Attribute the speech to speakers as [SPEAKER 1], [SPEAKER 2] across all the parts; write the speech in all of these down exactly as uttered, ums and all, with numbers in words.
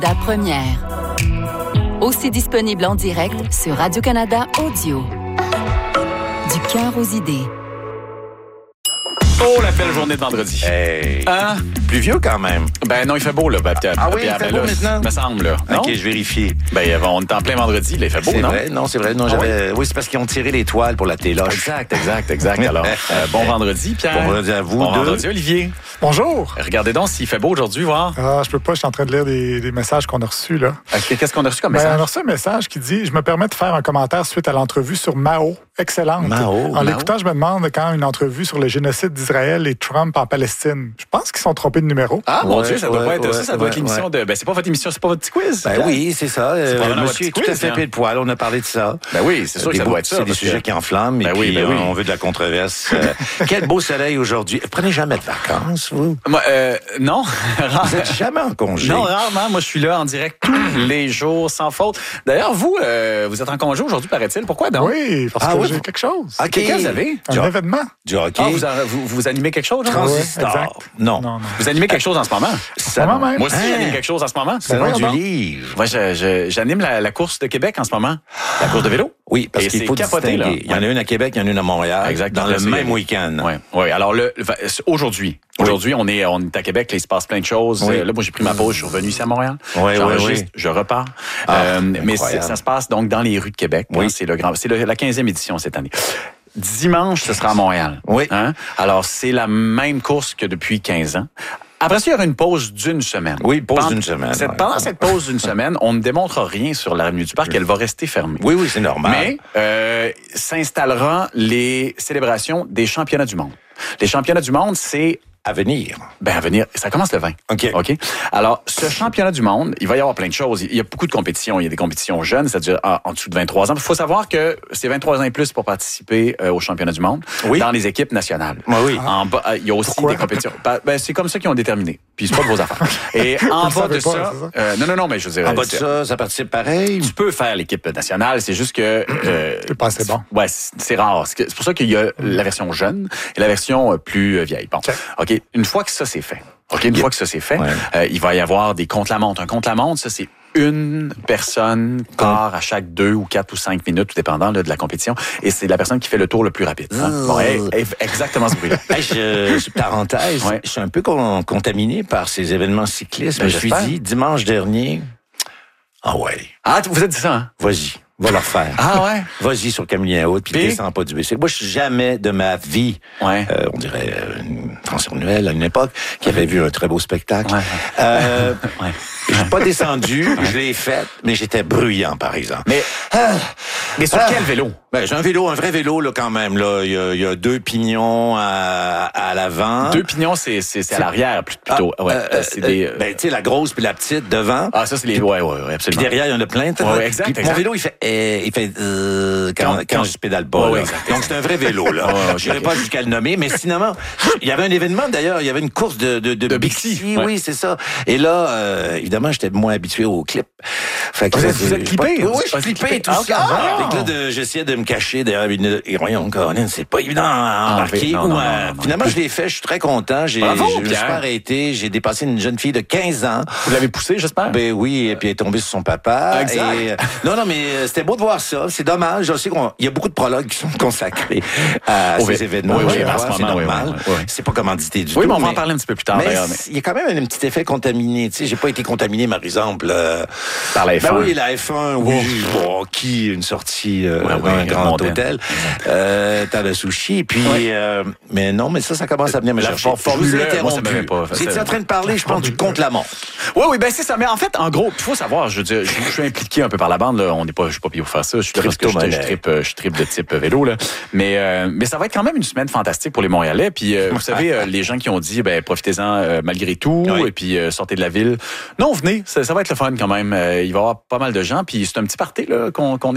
[SPEAKER 1] La première. Aussi disponible en direct sur Radio-Canada Audio. Du cœur aux idées.
[SPEAKER 2] Oh, la belle journée de vendredi.
[SPEAKER 3] Hey.
[SPEAKER 2] Hein?
[SPEAKER 3] Pluvieux quand même.
[SPEAKER 2] Ben non, il fait beau, là. Ben,
[SPEAKER 3] Ah oui,
[SPEAKER 2] Pierre,
[SPEAKER 3] il fait
[SPEAKER 2] ben,
[SPEAKER 3] beau
[SPEAKER 2] là,
[SPEAKER 3] maintenant?
[SPEAKER 2] me semble, là. Non?
[SPEAKER 3] OK, je vérifie.
[SPEAKER 2] Ben, on est en plein vendredi, là. Il fait beau,
[SPEAKER 3] C'est
[SPEAKER 2] non?
[SPEAKER 3] vrai? Non, c'est vrai. Non,
[SPEAKER 2] Ah
[SPEAKER 3] j'avais... Oui, c'est parce qu'ils ont tiré les toiles pour la téloche.
[SPEAKER 2] Exact, exact, exact. Alors, euh, bon vendredi, Pierre.
[SPEAKER 3] Bon vendredi à vous
[SPEAKER 2] Bon
[SPEAKER 3] deux.
[SPEAKER 2] vendredi, Olivier.
[SPEAKER 4] Bonjour.
[SPEAKER 2] Regardez donc s'il fait beau aujourd'hui, voir.
[SPEAKER 4] Ah, je peux pas, je suis en train de lire des, des messages qu'on a reçus, là.
[SPEAKER 2] OK, qu'est-ce qu'on a reçu comme
[SPEAKER 4] Ben,
[SPEAKER 2] message?
[SPEAKER 4] on a reçu un message qui dit « Je me permets de faire un commentaire suite à l'entrevue sur Mao. Excellente.
[SPEAKER 3] Mao,
[SPEAKER 4] En
[SPEAKER 3] Mao.
[SPEAKER 4] l'écoutant, je me demande quand une entrevue sur le génocide d'Israël et Trump en Palestine. Je pense qu'ils sont trompés de numéro.
[SPEAKER 2] Ah, mon
[SPEAKER 3] Ouais,
[SPEAKER 2] Dieu, ça doit
[SPEAKER 3] ouais,
[SPEAKER 2] pas être
[SPEAKER 3] ouais,
[SPEAKER 2] ça. Ça doit être
[SPEAKER 3] ouais,
[SPEAKER 2] l'émission
[SPEAKER 3] ouais.
[SPEAKER 2] de... Ben, c'est pas votre émission, c'est pas votre petit quiz.
[SPEAKER 3] Ben
[SPEAKER 2] Pierre?
[SPEAKER 3] oui, c'est ça. Euh,
[SPEAKER 2] probablement
[SPEAKER 3] monsieur est
[SPEAKER 2] votre
[SPEAKER 3] tout à
[SPEAKER 2] petit
[SPEAKER 3] fait
[SPEAKER 2] quiz,
[SPEAKER 3] pile poil. On a parlé de ça.
[SPEAKER 2] Ben oui, c'est sûr
[SPEAKER 3] Des
[SPEAKER 2] que ça
[SPEAKER 3] beaux-
[SPEAKER 2] doit être ça.
[SPEAKER 3] C'est des
[SPEAKER 2] parce que-
[SPEAKER 3] sujets qui enflamment et
[SPEAKER 2] Ben oui,
[SPEAKER 3] puis
[SPEAKER 2] ben oui.
[SPEAKER 3] on veut de la controverse. Euh, quel beau soleil aujourd'hui. Prenez jamais de vacances, vous.
[SPEAKER 2] Moi, euh, non.
[SPEAKER 3] Vous êtes jamais en congé.
[SPEAKER 2] Non, rarement. Moi, je suis là en direct tous les jours, sans faute. D'ailleurs, vous, euh, vous êtes en congé aujourd'hui, paraît-il. Pourquoi donc?
[SPEAKER 4] Oui, parce
[SPEAKER 3] Ah
[SPEAKER 4] que
[SPEAKER 3] oui,
[SPEAKER 4] j'ai
[SPEAKER 3] vous-
[SPEAKER 4] quelque chose.
[SPEAKER 3] OK.
[SPEAKER 2] Qu'est-ce que vous avez?
[SPEAKER 4] Un
[SPEAKER 3] Du,
[SPEAKER 4] événement.
[SPEAKER 3] du hockey.
[SPEAKER 2] Ah, vous, en- vous, vous animez quelque chose, là?
[SPEAKER 3] Transistor.
[SPEAKER 4] Ouais, exact.
[SPEAKER 3] Non.
[SPEAKER 4] Non, non.
[SPEAKER 2] Vous animez quelque chose en ce moment?
[SPEAKER 3] Ça,
[SPEAKER 4] Moi même.
[SPEAKER 2] Moi aussi,
[SPEAKER 3] Hein?
[SPEAKER 2] j'anime quelque chose en ce moment.
[SPEAKER 3] Salon
[SPEAKER 4] Ben
[SPEAKER 3] du
[SPEAKER 4] voyons donc.
[SPEAKER 3] livre.
[SPEAKER 2] Moi, je- je- j'anime la, la course de Québec en ce moment. La course de vélo.
[SPEAKER 3] Oui, parce
[SPEAKER 2] Et
[SPEAKER 3] qu'il
[SPEAKER 2] c'est
[SPEAKER 3] faut
[SPEAKER 2] capoté,
[SPEAKER 3] distinguer.
[SPEAKER 2] là.
[SPEAKER 3] Il y en a une à Québec, il y en a une à Montréal.
[SPEAKER 2] Exact.
[SPEAKER 3] Dans
[SPEAKER 2] Là,
[SPEAKER 3] le
[SPEAKER 2] c'est-
[SPEAKER 3] même week-end.
[SPEAKER 2] Oui, ouais. Alors, le, le- aujourd'hui, aujourd'hui, on est, on est à Québec, là, il se passe plein de choses.
[SPEAKER 3] Oui.
[SPEAKER 2] Euh, Là, moi, j'ai pris ma pause, je suis revenu ici à Montréal.
[SPEAKER 3] Oui,
[SPEAKER 2] J'enregistre,
[SPEAKER 3] oui, oui.
[SPEAKER 2] je repars.
[SPEAKER 3] Ah,
[SPEAKER 2] Euh, mais
[SPEAKER 3] incroyable.
[SPEAKER 2] c'est- ça se passe donc dans les rues de Québec.
[SPEAKER 3] Oui.
[SPEAKER 2] Hein, c'est le grand, c'est le- la quinzième édition cette année. Dimanche, ce sera à Montréal.
[SPEAKER 3] Oui.
[SPEAKER 2] Hein? Alors, c'est la même course que depuis quinze ans. Après ça, il y aura une pause d'une semaine.
[SPEAKER 3] Oui, pause
[SPEAKER 2] Pendant-
[SPEAKER 3] d'une semaine,
[SPEAKER 2] cette-
[SPEAKER 3] ouais.
[SPEAKER 2] Pendant cette pause d'une semaine, on ne démontre rien sur l'avenue du Parc. Elle va rester fermée.
[SPEAKER 3] Oui, oui, c'est normal.
[SPEAKER 2] Mais euh, s'installeront les célébrations des championnats du monde. Les championnats du monde, c'est
[SPEAKER 3] À venir.
[SPEAKER 2] ben à venir. Ça commence le vingt.
[SPEAKER 3] OK.
[SPEAKER 2] OK. Alors, ce championnat du monde, il va y avoir plein de choses. Il y a beaucoup de compétitions. Il y a des compétitions jeunes, c'est-à-dire en, en dessous de vingt-trois ans. Il faut savoir que c'est vingt-trois ans et plus pour participer euh, au championnat du monde
[SPEAKER 3] Oui.
[SPEAKER 2] dans les équipes nationales.
[SPEAKER 3] Oui, oui.
[SPEAKER 2] En bas, euh, il y a aussi
[SPEAKER 4] Pourquoi?
[SPEAKER 2] des compétitions. Ben, ben, c'est comme ça qu'ils ont déterminé. Puis c'est pas de vos affaires. Et en
[SPEAKER 4] le
[SPEAKER 2] bas de
[SPEAKER 4] savez pas,
[SPEAKER 2] ça,
[SPEAKER 4] c'est ça?
[SPEAKER 2] euh, non, non, non, mais je veux dire,
[SPEAKER 3] En bas de
[SPEAKER 2] c'est-
[SPEAKER 3] ça, ça participe pareil.
[SPEAKER 2] tu peux faire l'équipe nationale, c'est juste que euh,
[SPEAKER 4] C'est pas assez bon.
[SPEAKER 2] Ouais, c'est c'est rare. C'est que- c'est pour ça qu'il y a la version jeune et la version euh, plus euh, vieille. Bon,
[SPEAKER 4] OK.
[SPEAKER 2] ok. Une fois que ça c'est fait, ok, une fois que ça c'est fait,
[SPEAKER 3] Ouais.
[SPEAKER 2] euh, il va y avoir des contre-la-montre. Un contre-la-montre, ça c'est une personne quart à chaque deux ou quatre ou cinq minutes, tout dépendant là, de la compétition, et c'est la personne qui fait le tour le plus rapide. hein. Bon, hey, hey, exactement ce bruit-là.
[SPEAKER 3] Hey, je, je- parenthèse,
[SPEAKER 2] Ouais.
[SPEAKER 3] je suis un peu con- contaminé par ces événements cyclistes.
[SPEAKER 2] Ben,
[SPEAKER 3] je me suis
[SPEAKER 2] j'espère.
[SPEAKER 3] dit, dimanche dernier, ah ouais,
[SPEAKER 2] Ah, vous êtes dit ça, hein?
[SPEAKER 3] vas-y, va leur faire.
[SPEAKER 2] Ah ouais?
[SPEAKER 3] Vas-y sur Camillien Haute, puis
[SPEAKER 2] Puis?
[SPEAKER 3] descends pas du bicycle. Moi, je suis jamais de ma vie,
[SPEAKER 2] Ouais.
[SPEAKER 3] euh, on dirait euh, une François Noël à une époque, qui avait vu un très beau spectacle.
[SPEAKER 2] Ouais.
[SPEAKER 3] Euh,
[SPEAKER 2] Ouais.
[SPEAKER 3] je suis pas descendu, je l'ai fait, mais j'étais bruyant, par exemple.
[SPEAKER 2] Mais,
[SPEAKER 3] Ah,
[SPEAKER 2] mais sur
[SPEAKER 3] Ah.
[SPEAKER 2] quel vélo?
[SPEAKER 3] ben, j'ai un vélo, un vrai vélo, là, quand même, là. Il y a, il y a deux pignons à, à l'avant.
[SPEAKER 2] Deux pignons, c'est c'est c'est à l'arrière plut- plutôt.
[SPEAKER 3] Ah,
[SPEAKER 2] ouais.
[SPEAKER 3] euh,
[SPEAKER 2] c'est
[SPEAKER 3] euh,
[SPEAKER 2] des. euh,
[SPEAKER 3] ben, tu sais, la grosse puis la petite devant.
[SPEAKER 2] ah, ça c'est les. Ouais, ouais, ouais,
[SPEAKER 3] Puis
[SPEAKER 2] absolument.
[SPEAKER 3] derrière, il y en a plein. t'as-
[SPEAKER 2] Ouais, exact,
[SPEAKER 3] Puis
[SPEAKER 2] exact.
[SPEAKER 3] Mon vélo, il fait, euh, il fait euh, quand,
[SPEAKER 2] Quand-
[SPEAKER 3] quand,
[SPEAKER 2] quand-
[SPEAKER 3] je pédale pas.
[SPEAKER 2] Ouais,
[SPEAKER 3] là.
[SPEAKER 2] ouais, exact,
[SPEAKER 3] Donc, c'est un vrai vélo, là.
[SPEAKER 2] Ouais, ouais,
[SPEAKER 3] je n'irai
[SPEAKER 2] ok.
[SPEAKER 3] pas jusqu'à le nommer, mais sinon, il y avait un événement, d'ailleurs, il y avait une course de, de, de,
[SPEAKER 2] De
[SPEAKER 3] Bixi.
[SPEAKER 2] Bixi, ouais.
[SPEAKER 3] Oui, c'est ça. Et là, euh, évidemment, j'étais moins habitué au clip. Fait que
[SPEAKER 2] Vous
[SPEAKER 3] là,
[SPEAKER 2] êtes- vous êtes
[SPEAKER 3] j'ai pas-
[SPEAKER 2] clippé?
[SPEAKER 3] Oui,
[SPEAKER 2] Vous
[SPEAKER 3] oui, je suis
[SPEAKER 2] êtes
[SPEAKER 3] clippé,
[SPEAKER 2] clippé.
[SPEAKER 3] tout
[SPEAKER 2] Ah,
[SPEAKER 3] ça.
[SPEAKER 2] ok.
[SPEAKER 3] Fait que là, de- j'essayais de me cacher derrière une... Et voyons, Caroline, c'est pas évident à embarquer.
[SPEAKER 2] non, non,
[SPEAKER 3] ou
[SPEAKER 2] non,
[SPEAKER 3] à-
[SPEAKER 2] non, non.
[SPEAKER 3] Finalement, je l'ai fait, je suis très content. J'ai,
[SPEAKER 2] Bravo,
[SPEAKER 3] je me suis
[SPEAKER 2] Pierre.
[SPEAKER 3] pas arrêté. J'ai dépassé une jeune fille de quinze ans.
[SPEAKER 2] Vous l'avez poussé, j'espère?
[SPEAKER 3] Ben oui, et puis elle est tombée sur son papa.
[SPEAKER 2] Exact.
[SPEAKER 3] Et, euh, non, non, mais euh, c'était beau de voir ça. C'est dommage. Je sais qu'il y a beaucoup de prologues qui sont consacrés à
[SPEAKER 2] Au
[SPEAKER 3] ces
[SPEAKER 2] vé-
[SPEAKER 3] événements.
[SPEAKER 2] oui, oui,
[SPEAKER 3] Je
[SPEAKER 2] en
[SPEAKER 3] vois,
[SPEAKER 2] ce
[SPEAKER 3] c'est
[SPEAKER 2] moment, oui,
[SPEAKER 3] normal.
[SPEAKER 2] oui, oui, oui.
[SPEAKER 3] C'est pas commandité du
[SPEAKER 2] Oui,
[SPEAKER 3] tout.
[SPEAKER 2] mais on va en parler un petit peu plus tard,
[SPEAKER 3] mais
[SPEAKER 2] d'ailleurs.
[SPEAKER 3] c'est- il y a quand même un petit effet contaminé. Tu sais, j'ai pas été contaminé, par exemple, euh,
[SPEAKER 2] Par la F un.
[SPEAKER 3] Ben oui, la F un, oui. Bon, qui une sortie euh,
[SPEAKER 2] Ouais,
[SPEAKER 3] dans
[SPEAKER 2] ouais,
[SPEAKER 3] un grand
[SPEAKER 2] mondaine.
[SPEAKER 3] hôtel, euh, t'as le sushi. Puis,
[SPEAKER 2] Ouais.
[SPEAKER 3] euh, mais non, mais ça, ça commence à venir me
[SPEAKER 2] La
[SPEAKER 3] chercher.
[SPEAKER 2] for- Formule
[SPEAKER 3] Je vous ai
[SPEAKER 2] un, moi, ça
[SPEAKER 3] interrompu.
[SPEAKER 2] m'avait pas fait
[SPEAKER 3] Vous étiez
[SPEAKER 2] ça.
[SPEAKER 3] en train de parler, je pense, du contre-la-montre.
[SPEAKER 2] Oui, oui, ben c'est ça. Mais en fait, en gros, il faut savoir, je veux dire, je, je suis impliqué un peu par la bande, là. On n'est pas, je suis pas payé pour faire ça. Je suis là parce que je, je,
[SPEAKER 3] Crypto-monnaie.
[SPEAKER 2] tripe, euh, je tripe de type vélo, là. Mais, euh, mais ça va être quand même une semaine fantastique pour les Montréalais. Puis, euh, vous savez, euh, les gens qui ont dit, ben, profitez-en euh, malgré tout,
[SPEAKER 3] Oui.
[SPEAKER 2] et puis euh, sortez de la ville. Non, venez, ça, ça va être le fun quand même. Euh, il va y avoir pas mal de gens. Puis c'est un petit party, là, qu'on qu'on est en train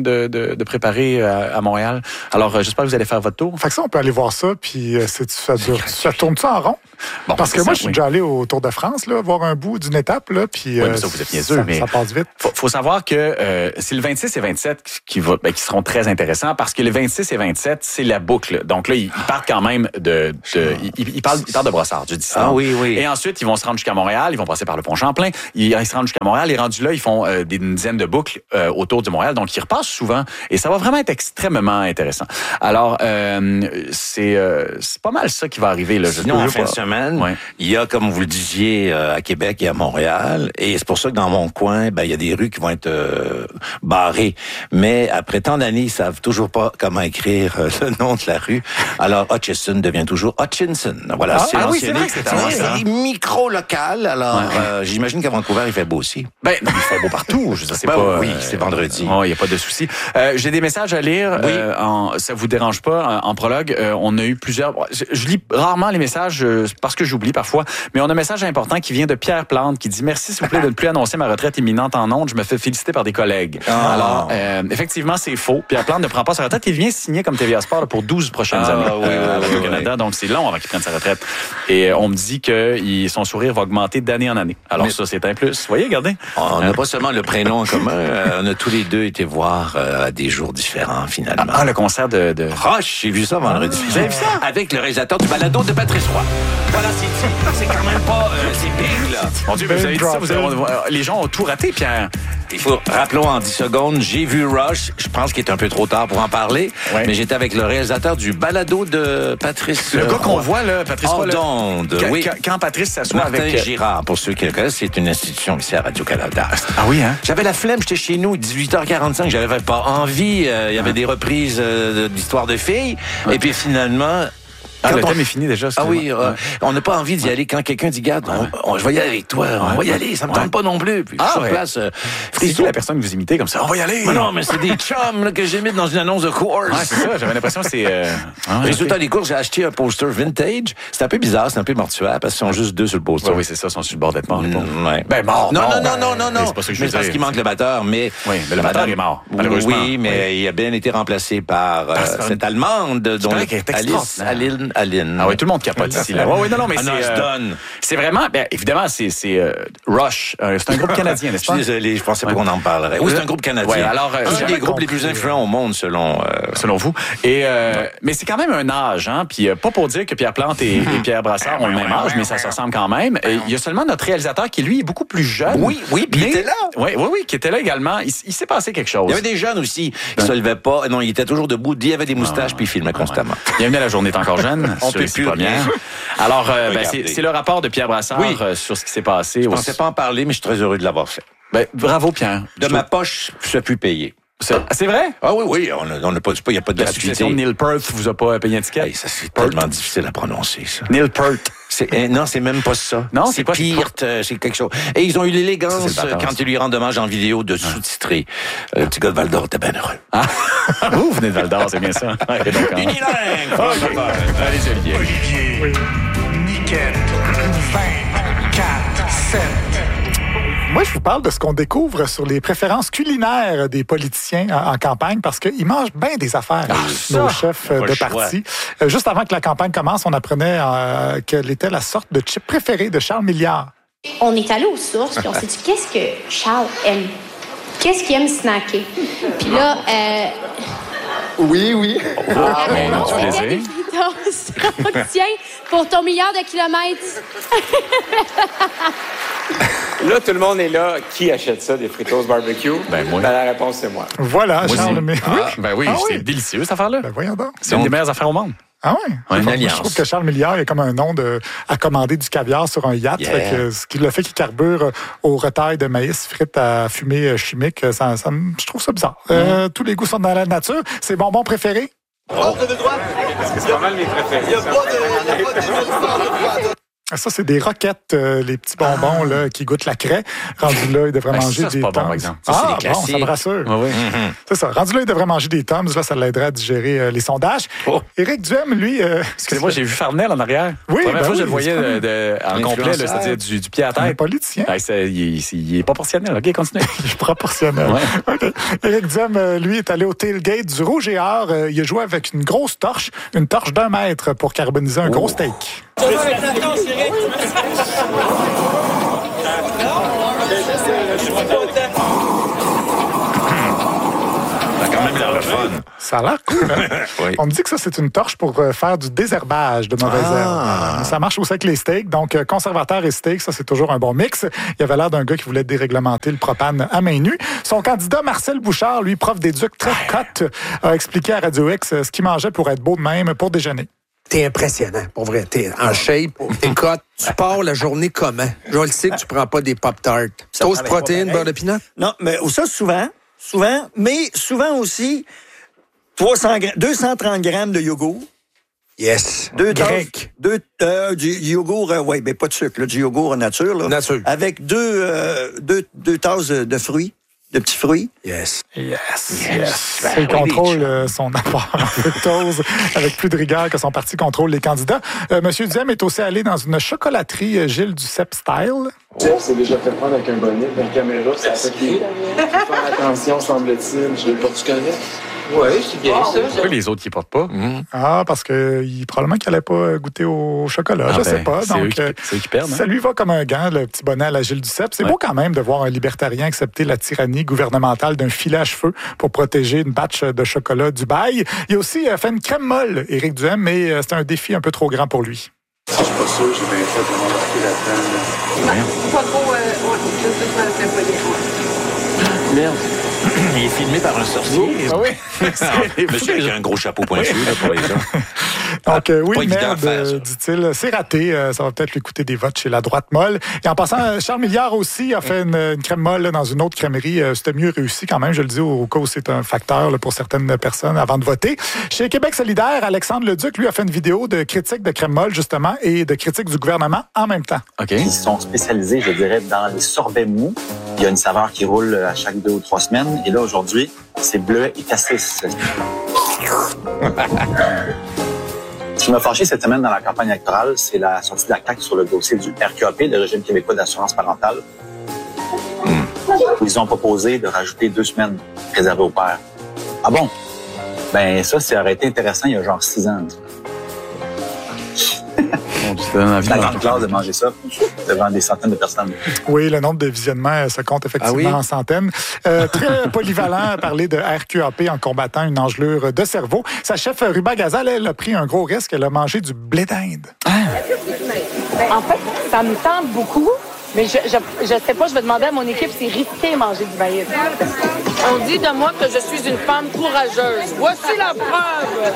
[SPEAKER 2] de, de, de préparer à, à Montréal. Alors, euh, j'espère que vous allez faire votre tour.
[SPEAKER 4] Fait que ça, on peut aller voir ça, puis euh, c'est, ça, dure, ça tourne ça en rond? Bon, Parce que moi, ça, je suis oui. déjà allé au Tour de France, là, voir un bout d'une étape, là, puis
[SPEAKER 2] oui, mais ça, vous êtes niaiseux,
[SPEAKER 4] ça,
[SPEAKER 2] mais
[SPEAKER 4] ça passe vite.
[SPEAKER 2] Faut, faut savoir que euh, c'est le vingt-six et vingt-sept qui, va, ben, qui seront très intéressants, parce que les vingt-six et vingt-sept, c'est la boucle. Donc là, ils, ils partent quand même de... de ils, ils, parlent, ils partent de Brossard, du dix.
[SPEAKER 3] Ah oui, oui.
[SPEAKER 2] Et ensuite, ils vont se rendre jusqu'à Montréal, ils vont passer par le pont Champlain, ils, ils se rendent jusqu'à Montréal, et rendus là, ils font euh, des une dizaine de boucles euh, autour de Montréal, donc ils repassent souvent, et ça va vraiment être extrêmement intéressant. Alors, euh, c'est, euh, c'est pas mal ça qui va arriver. Là.
[SPEAKER 3] Sinon, en fin de semaine, ouais. il y a, comme vous le disiez, euh, à Québec et à Montréal, et c'est pour ça que dans mon coin, ben il y a des rues qui vont être euh, barrées. Mais après tant d'années, ils savent toujours pas comment écrire euh, le nom de la rue. Alors, Hutchison devient toujours Hutchinson. Voilà,
[SPEAKER 2] ah,
[SPEAKER 3] c'est
[SPEAKER 2] ah oui, c'est vrai que c'est
[SPEAKER 3] c'est micro-local. Alors,
[SPEAKER 2] ouais.
[SPEAKER 3] euh, j'imagine qu'à Vancouver, il fait beau aussi.
[SPEAKER 2] Ben, non, il fait beau partout. Je sais
[SPEAKER 3] ben,
[SPEAKER 2] pas.
[SPEAKER 3] Oui, c'est vendredi.
[SPEAKER 2] Il n'y a pas de souci. Euh, j'ai des messages à lire.
[SPEAKER 3] Oui.
[SPEAKER 2] Euh, en, ça vous dérange pas, en, en prologue. Euh, on a eu plusieurs... Je, je lis rarement les messages euh, parce que j'oublie parfois, mais on a un message important qui vient de Pierre Plante qui dit « Merci, s'il vous plaît, de ne plus annoncer ma retraite imminente en ondes. Je me fais féliciter par des collègues. Ah. » Alors, euh, effectivement, c'est faux. Pierre Plante ne prend pas sa retraite. Il vient signer comme T V A Sport là, pour douze prochaines ah, années
[SPEAKER 3] oui,
[SPEAKER 2] euh,
[SPEAKER 3] oui,
[SPEAKER 2] au
[SPEAKER 3] oui,
[SPEAKER 2] Canada.
[SPEAKER 3] Oui.
[SPEAKER 2] Donc, c'est long avant qu'il prenne sa retraite. Et euh, on me dit que il, son sourire va augmenter d'année en année. Alors, mais... ça, c'est un plus. Vous voyez, regardez.
[SPEAKER 3] On n'a euh... pas seulement le prénom en commun. Euh, on a tous les deux été voir euh, à des jours différents, finalement.
[SPEAKER 2] Ah, le concert de... de...
[SPEAKER 3] Roche, j'ai vu ça vendredi.
[SPEAKER 2] Ah, vous avez vu ça?
[SPEAKER 3] Avec le réalisateur du balado de Patrice Roy. Voilà, c'est, c'est quand même pas... Euh, c'est big, là.
[SPEAKER 2] Mon Dieu, vous avez dit ça, vous avez, les gens ont tout raté, Pierre.
[SPEAKER 3] Il faut, rappelons en dix secondes, j'ai vu Rush. Je pense qu'il est un peu trop tard pour en parler. Ouais. Mais j'étais avec le réalisateur du balado de Patrice.
[SPEAKER 2] Le euh, gars qu'on voit, là, Patrice Roy.
[SPEAKER 3] D'onde,
[SPEAKER 2] quand,
[SPEAKER 3] oui.
[SPEAKER 2] Quand, quand Patrice s'assoit
[SPEAKER 3] Martin
[SPEAKER 2] avec...
[SPEAKER 3] Girard, pour ceux qui le connaissent, c'est une institution ici à Radio-Canada.
[SPEAKER 2] Ah oui, hein?
[SPEAKER 3] J'avais la flemme, j'étais chez nous, dix-huit heures quarante-cinq, j'avais pas envie. Euh, il y avait ah. des reprises euh, d'histoires de filles. Ah. Et puis finalement...
[SPEAKER 2] Ah,
[SPEAKER 3] quand
[SPEAKER 2] le
[SPEAKER 3] on...
[SPEAKER 2] thème est fini déjà.
[SPEAKER 3] Ah oui, euh, ouais. on n'a pas envie d'y aller quand quelqu'un dit, garde, ouais. on, on, je vais y aller avec toi, on ouais. va y aller, ça me ouais. tente pas non plus. Puis
[SPEAKER 2] ah,
[SPEAKER 3] sur
[SPEAKER 2] ouais.
[SPEAKER 3] place, euh,
[SPEAKER 2] c'est qui la personne que vous imitez comme ça? On va y aller.
[SPEAKER 3] Mais non, mais c'est des chums là, que j'imite dans une annonce de course.
[SPEAKER 2] Ouais, c'est ça, j'avais l'impression que c'est... Euh...
[SPEAKER 3] Ah, résultat des courses, j'ai acheté un poster vintage. C'est un peu bizarre, c'est un peu mortuaire parce qu'ils sont juste deux sur le poster.
[SPEAKER 2] Ouais, oui, c'est ça, ils sont sur le bord d'être morts.
[SPEAKER 3] Mmh, ouais.
[SPEAKER 2] Ben mort,
[SPEAKER 3] non,
[SPEAKER 2] mort,
[SPEAKER 3] non, non, non, non, non,
[SPEAKER 2] c'est pas ça que je
[SPEAKER 3] mais
[SPEAKER 2] veux
[SPEAKER 3] parce
[SPEAKER 2] dire.
[SPEAKER 3] qu'il manque le batteur, mais...
[SPEAKER 2] Oui, mais le batteur est mort, malheureusement.
[SPEAKER 3] Oui, mais il a bien été remplacé par cette Allemande dont Alice Aline Aline.
[SPEAKER 2] Ah oui, tout le monde capote ici, là. Oui, oui, non, non, mais c'est, euh, c'est vraiment, ben, évidemment, c'est, c'est euh, Rush. Euh, c'est un groupe canadien, n'est-ce pas?
[SPEAKER 3] Je suis désolé, je pensais pas ouais. qu'on en parlerait. Oui, c'est un groupe canadien.
[SPEAKER 2] Ouais, alors, euh,
[SPEAKER 3] un des groupes les plus influents au monde, selon euh,
[SPEAKER 2] selon vous. Et euh, ouais. mais c'est quand même un âge, hein. Puis euh, pas pour dire que Pierre Plante et, et Pierre Brassard ont le même âge, mais ça se ressemble quand même. Et il y a seulement notre réalisateur qui lui est beaucoup plus jeune.
[SPEAKER 3] Oui, oui, puis il était là.
[SPEAKER 2] Oui, oui, oui, qui était là également. Il, il s'est passé quelque chose.
[SPEAKER 3] Il y avait des jeunes aussi qui ne se levaient pas. Non, il était toujours debout. Il avait des moustaches ah, puis il filmait constamment.
[SPEAKER 2] Ouais. Bienvenue à la journée est encore jeune.
[SPEAKER 3] On peut plus rien.
[SPEAKER 2] Alors, euh, ben, c'est, c'est le rapport de Pierre Brassard oui. euh, sur ce qui s'est passé.
[SPEAKER 3] Je ne pensais pas en parler, mais je suis très heureux de l'avoir fait.
[SPEAKER 2] Ben, bravo, Pierre.
[SPEAKER 3] De je ma trouve... poche, je ne suis payé.
[SPEAKER 2] C'est, c'est vrai?
[SPEAKER 3] Ah oui, oui, on n'a pas, il n'y a pas de
[SPEAKER 2] la succession de Neil Peart vous a pas payé un ticket?
[SPEAKER 3] Hey, ça, c'est Peart. Tellement difficile à prononcer, ça.
[SPEAKER 2] Neil Peart.
[SPEAKER 3] C'est, euh, non, c'est même pas ça.
[SPEAKER 2] Non,
[SPEAKER 3] c'est, c'est pas pire, euh, c'est quelque chose. Et ils ont eu l'élégance, ça,
[SPEAKER 2] bâtard,
[SPEAKER 3] quand ils lui rendent hommage en vidéo, de sous-titrer. Euh, le petit gars de Val-d'Or était bien heureux.
[SPEAKER 2] Ah. Vous venez de Val-d'Or, c'est bien ça.
[SPEAKER 3] Okay, unilingue!
[SPEAKER 2] Okay. Allez, Olivier.
[SPEAKER 5] Olivier. Oui. Niquette. vingt-quatre sept.
[SPEAKER 4] Moi, je vous parle de ce qu'on découvre sur les préférences culinaires des politiciens en, en campagne parce qu'ils mangent bien des affaires, ah, nos ça, chefs de parti. Euh, juste avant que la campagne commence, on apprenait euh, quelle était la sorte de chip préférée de Charles Milliard.
[SPEAKER 6] On est allé aux sources puis on s'est dit, qu'est-ce que Charles aime? Qu'est-ce qu'il aime snacker? Puis là... Euh...
[SPEAKER 7] Oui, oui.
[SPEAKER 2] Ah, mais non, tu plaisir.
[SPEAKER 6] Tiens, pour ton milliard de kilomètres.
[SPEAKER 8] Là, tout le monde est là. Qui achète ça, des Fritos barbecue?
[SPEAKER 2] Ben, moi.
[SPEAKER 8] Ben, la réponse, c'est moi.
[SPEAKER 4] Voilà, moi Charles. Mais...
[SPEAKER 2] Ah, oui. Ben oui, ah, c'est oui. délicieux, cette affaire-là.
[SPEAKER 4] Ben, voyons donc.
[SPEAKER 2] C'est donc... une des meilleures affaires au monde.
[SPEAKER 4] Ah oui?
[SPEAKER 2] Ouais,
[SPEAKER 4] Moi, je trouve que Charles Milliard est comme un nom de, à commander du caviar sur un yacht.
[SPEAKER 3] Yeah.
[SPEAKER 4] Fait que, ce qui le fait qu'il carbure au retail de maïs frites à fumée chimique, ça, ça, je trouve ça bizarre. Mm. Euh, tous les goûts sont dans la nature. C'est bonbon préféré?
[SPEAKER 8] Oh, de droite? C'est pas mal mes préférés. Il n'y a pas de...
[SPEAKER 4] Ça, c'est des roquettes, euh, les petits bonbons ah. là, qui goûtent la craie. Rendu là, il devrait
[SPEAKER 2] ben,
[SPEAKER 4] manger
[SPEAKER 2] ça,
[SPEAKER 4] des
[SPEAKER 2] Tums.
[SPEAKER 4] Bon,
[SPEAKER 2] par exemple.
[SPEAKER 4] Ça, ah, bon, ça me rassure.
[SPEAKER 2] Ah, oui. mm-hmm.
[SPEAKER 4] C'est ça. Rendu là, il devrait manger des Tums. Là, ça l'aiderait à digérer euh, les sondages. Oh. Éric Duhem, lui... Euh,
[SPEAKER 2] Excusez-moi, j'ai vu Farnell en arrière.
[SPEAKER 4] Oui,
[SPEAKER 2] la première
[SPEAKER 4] ben
[SPEAKER 2] fois,
[SPEAKER 4] oui,
[SPEAKER 2] je le voyais de, de, en complet, là, c'est-à-dire du, du pied à tête.
[SPEAKER 4] Un politicien.
[SPEAKER 2] Ben, c'est, il, est, il est proportionnel. OK, continue.
[SPEAKER 4] Il est proportionnel. Ouais. Okay. Éric Duhem, lui, est allé au tailgate du Rouge et Or. Euh, il a joué avec une grosse torche, une torche d'un mètre pour carboniser un oh. gros steak. Ça a l'air cool, hein? Oui. On me dit que ça, c'est une torche pour faire du désherbage de mauvaises ah. herbes. Ça marche aussi avec les steaks. Donc, conservateur et steak, ça, c'est toujours un bon mix. Il avait l'air d'un gars qui voulait déréglementer le propane à main nue. Son candidat, Marcel Bouchard, lui, prof d'éduc très cote, a expliqué à Radio X ce qu'il mangeait pour être beau de même pour déjeuner.
[SPEAKER 9] T'es impressionnant, pour vrai. T'es en shape. Écoute, tu pars la journée comment? Je le sais que tu prends pas des Pop-Tarts. Toast, protéines, beurre de pinot?
[SPEAKER 10] Non, mais ça, souvent, souvent, mais souvent aussi, trois cents, deux cent trente grammes de yogourt.
[SPEAKER 9] Yes.
[SPEAKER 10] Deux
[SPEAKER 9] Grec.
[SPEAKER 10] Deux, euh, du yogourt, euh, oui, mais pas de sucre, là, du yogourt nature. Là,
[SPEAKER 9] nature.
[SPEAKER 10] Avec deux, euh, deux, deux tasses de fruits. De petits fruits.
[SPEAKER 9] Yes.
[SPEAKER 4] Yes. Yes. yes. Il contrôle euh, son apport en fructose avec plus de rigueur que son parti contrôle les candidats. Euh, Monsieur Duhem est aussi allé dans une chocolaterie euh, Gilles Duceppe style.
[SPEAKER 11] Jeff s'est déjà fait prendre avec un bonnet, une caméra, ça fait qu'il faut faire attention, semble-t-il. Je l'ai pas du correct. Oui, c'est bien ça.
[SPEAKER 2] Pourquoi les autres qui portent pas?
[SPEAKER 4] Mmh. Ah, parce que il, probablement qu'il n'allait pas goûter au chocolat. Ah je ben, sais pas.
[SPEAKER 2] C'est
[SPEAKER 4] donc,
[SPEAKER 2] eux qui, c'est eux qui perdent.
[SPEAKER 4] Ça
[SPEAKER 2] hein?
[SPEAKER 4] lui va comme un gant, le petit bonnet à la Gilles Duceppe. C'est ouais. beau quand même de voir un libertarien accepter la tyrannie gouvernementale d'un filet à cheveux pour protéger une batch de chocolat Dubaï. Il a aussi fait une crème molle, Éric Duhem, mais c'est un défi un peu trop grand pour lui.
[SPEAKER 11] Je suis pas sûr, j'ai bien fait de m'embarquer là-dedans. Là.
[SPEAKER 12] Pas trop, euh, ouais,
[SPEAKER 11] Merde.
[SPEAKER 3] Il est filmé par un sorcier.
[SPEAKER 4] Ah oui.
[SPEAKER 3] Monsieur avec un gros chapeau pointu oui. là, pour les gens.
[SPEAKER 4] Donc, euh, oui, merde, faire, dit-il. C'est raté. Ça va peut-être lui coûter des votes chez la droite molle. Et en passant, Charles Milliard aussi a fait une, une crème molle là, dans une autre crèmerie. C'était mieux réussi quand même, je le dis, au cas où c'est un facteur là, pour certaines personnes avant de voter. Chez Québec solidaire, Alexandre Leduc, lui, a fait une vidéo de critique de crème molle, justement, et de critique du gouvernement en même temps.
[SPEAKER 13] OK. Ils sont spécialisés, je dirais, dans les sorbets mous. Il y a une saveur qui roule à chaque deux ou trois semaines. Et là, aujourd'hui, c'est bleu et cassis. Ce qui m'a fâché cette semaine dans la campagne électorale, c'est la sortie de la C A Q sur le dossier du R Q A P, le régime québécois d'assurance parentale. Mm. Ils ont proposé de rajouter deux semaines réservées aux pères. Ah bon? Ben ça, ça aurait été intéressant il y a genre six ans. C'est la grande classe de manger ça devant des centaines de personnes.
[SPEAKER 4] Oui, le nombre de visionnements se compte effectivement ah oui? en centaines. Euh, très polyvalent à parler de R Q A P en combattant une engelure de cerveau. Sa chef Ruba Gazal, elle a pris un gros risque. Elle a mangé du blé d'Inde.
[SPEAKER 12] Ah. En fait, ça me tente beaucoup. Mais je, je, je sais pas, je vais demander à mon équipe si c'est risqué manger du maïs. On dit de moi que je suis une femme courageuse. Voici la preuve!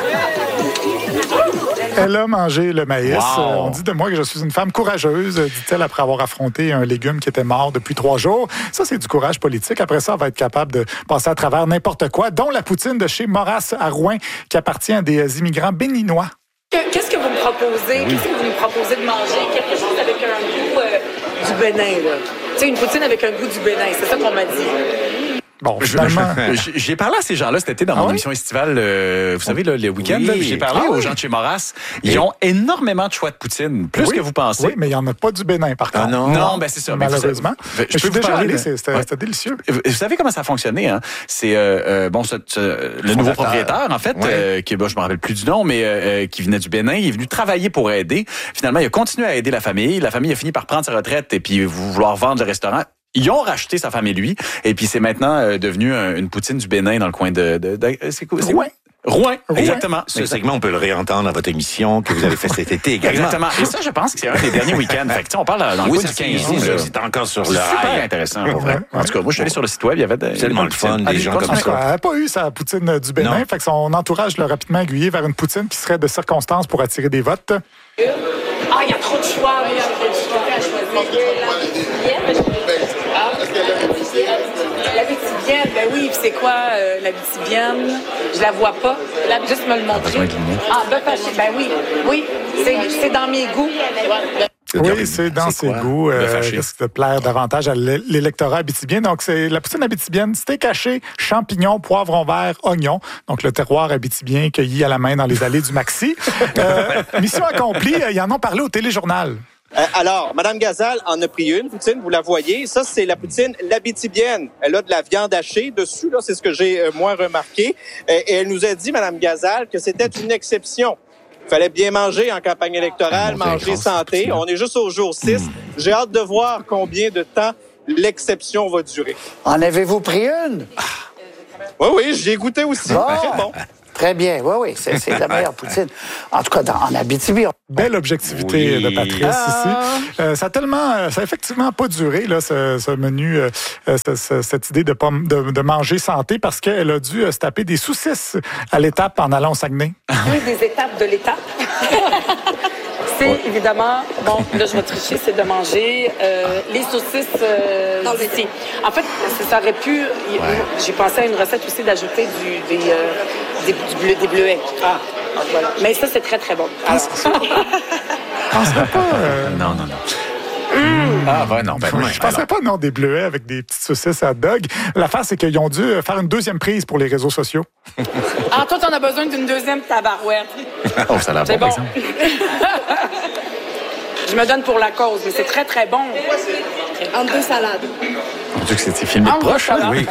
[SPEAKER 4] Elle a mangé le maïs.
[SPEAKER 2] Wow.
[SPEAKER 4] On dit de moi que je suis une femme courageuse, dit-elle, après avoir affronté un légume qui était mort depuis trois jours. Ça, c'est du courage politique. Après ça, on va être capable de passer à travers n'importe quoi, dont la poutine de chez Maurras à Rouen, qui appartient à des immigrants béninois.
[SPEAKER 12] Qu'est-ce que vous me proposez? Oui. Qu'est-ce que vous me proposez de manger? Quelque chose avec un goût euh, du Bénin, là. Tu sais, une poutine avec un goût du Bénin, c'est ça qu'on m'a dit.
[SPEAKER 4] Bon, finalement...
[SPEAKER 2] J'ai parlé à ces gens-là cet été dans ah mon oui? émission estivale, euh, vous savez, là, le week-end. Oui. J'ai parlé ah aux oui. gens de chez Maurras. Ils et... ont énormément de choix de poutine, plus oui. que vous pensez.
[SPEAKER 4] Oui, mais il n'y en a pas du Bénin, par contre.
[SPEAKER 2] Ah non, non ben c'est ça.
[SPEAKER 4] Malheureusement.
[SPEAKER 2] Mais je, je peux
[SPEAKER 4] suis déjà
[SPEAKER 2] parler,
[SPEAKER 4] allé, c'était ouais. délicieux.
[SPEAKER 2] Vous savez comment ça a fonctionné, hein? C'est, euh, euh, bon, ce, ce, le nouveau propriétaire, en fait, ouais. euh, qui, bon, je me rappelle plus du nom, mais euh, qui venait du Bénin, il est venu travailler pour aider. Finalement, il a continué à aider la famille. La famille a fini par prendre sa retraite et puis vouloir vendre le restaurant. Ils ont racheté sa femme et lui, et puis c'est maintenant euh, devenu un, une poutine du Bénin dans le coin de... de, de c'est quoi? C'est
[SPEAKER 4] Rouen.
[SPEAKER 2] Rouen, exactement.
[SPEAKER 3] Ce segment, on peut le réentendre dans votre émission que vous avez fait cet été également.
[SPEAKER 2] Exactement. Et ça, je pense que c'est un des derniers week-ends. Fait que, on parle dans le
[SPEAKER 3] oui,
[SPEAKER 2] coin du quinze.
[SPEAKER 3] C'est encore sur le
[SPEAKER 2] rail. C'est super
[SPEAKER 3] rail.
[SPEAKER 2] intéressant, pour vrai. En tout cas, moi, je suis allé sur le site web, il y avait des...
[SPEAKER 3] C'est tellement le fun, des gens comme ça.
[SPEAKER 4] Elle n'a pas eu sa poutine du Bénin, non. Fait que son entourage l'a rapidement aiguillé vers une poutine qui serait de circonstance pour attirer des votes.
[SPEAKER 12] Ah, il y a trop de choix. Il y a trop de choix à choisir. La Bitibienne, ben oui, c'est quoi euh, la Bitibienne? Je la vois pas. La, juste me le montrer. Ah, bœuf haché, ben oui. Oui, c'est, c'est dans mes goûts.
[SPEAKER 4] Oui, c'est dans ses goûts. Euh, risque de plaire davantage à l'électorat abitibien. Donc, c'est la poutine abitibienne, steak haché, champignons, poivrons verts, oignons. Donc, le terroir abitibien cueilli à la main dans les allées du Maxi. Euh, mission accomplie, ils en ont parlé au téléjournal.
[SPEAKER 14] Euh, alors, Mme Gazal en a pris une, poutine, vous la voyez. Ça, c'est la poutine l'abitibienne. Elle a de la viande hachée dessus, là, c'est ce que j'ai euh, moins remarqué. Euh, et elle nous a dit, Mme Gazal, que c'était une exception. Il fallait bien manger en campagne électorale, ah, manger santé. On est juste au jour six. Mmh. J'ai hâte de voir combien de temps l'exception va durer.
[SPEAKER 15] En avez-vous pris une?
[SPEAKER 14] Oui, oui, j'ai goûté aussi.
[SPEAKER 15] Bon. C'est bon. Très bien, oui, oui, c'est, c'est la meilleure poutine. En tout cas, dans, en Abitibi.
[SPEAKER 4] Belle objectivité oui. de Patrice ah. ici. Euh, ça a tellement, ça a effectivement pas duré, là, ce, ce menu, euh, ce, ce, cette idée de, pomme, de, de manger santé, parce qu'elle a dû se taper des saucisses à l'étape en allant au Saguenay.
[SPEAKER 12] Une des étapes de l'étape. C'est ouais. évidemment, bon, là je vais tricher, c'est de manger euh, les saucisses euh, d'ici. En fait, ça aurait pu, ouais. j'ai pensé à une recette aussi d'ajouter du, des, euh, des, du bleu, des bleuets. Ah, voilà. Mais ça, c'est très, très bon. Alors.
[SPEAKER 4] Je penserais pas... Euh...
[SPEAKER 2] Non, non, non. Mmh. Ah, ben non, ben
[SPEAKER 4] oui. Je pensais pas, non, des bleuets avec des petites saucisses à dog. L'affaire, c'est qu'ils ont dû faire une deuxième prise pour les réseaux sociaux.
[SPEAKER 12] Ah, toi, t'en as besoin d'une deuxième tabarouette.
[SPEAKER 2] Oh, ça a l'air
[SPEAKER 12] c'est
[SPEAKER 2] bon,
[SPEAKER 12] bon. Je me donne pour la cause, mais c'est très, très bon.
[SPEAKER 16] Entre deux salades.
[SPEAKER 2] Mon Dieu, que c'était filmé de proche, hein? Oui.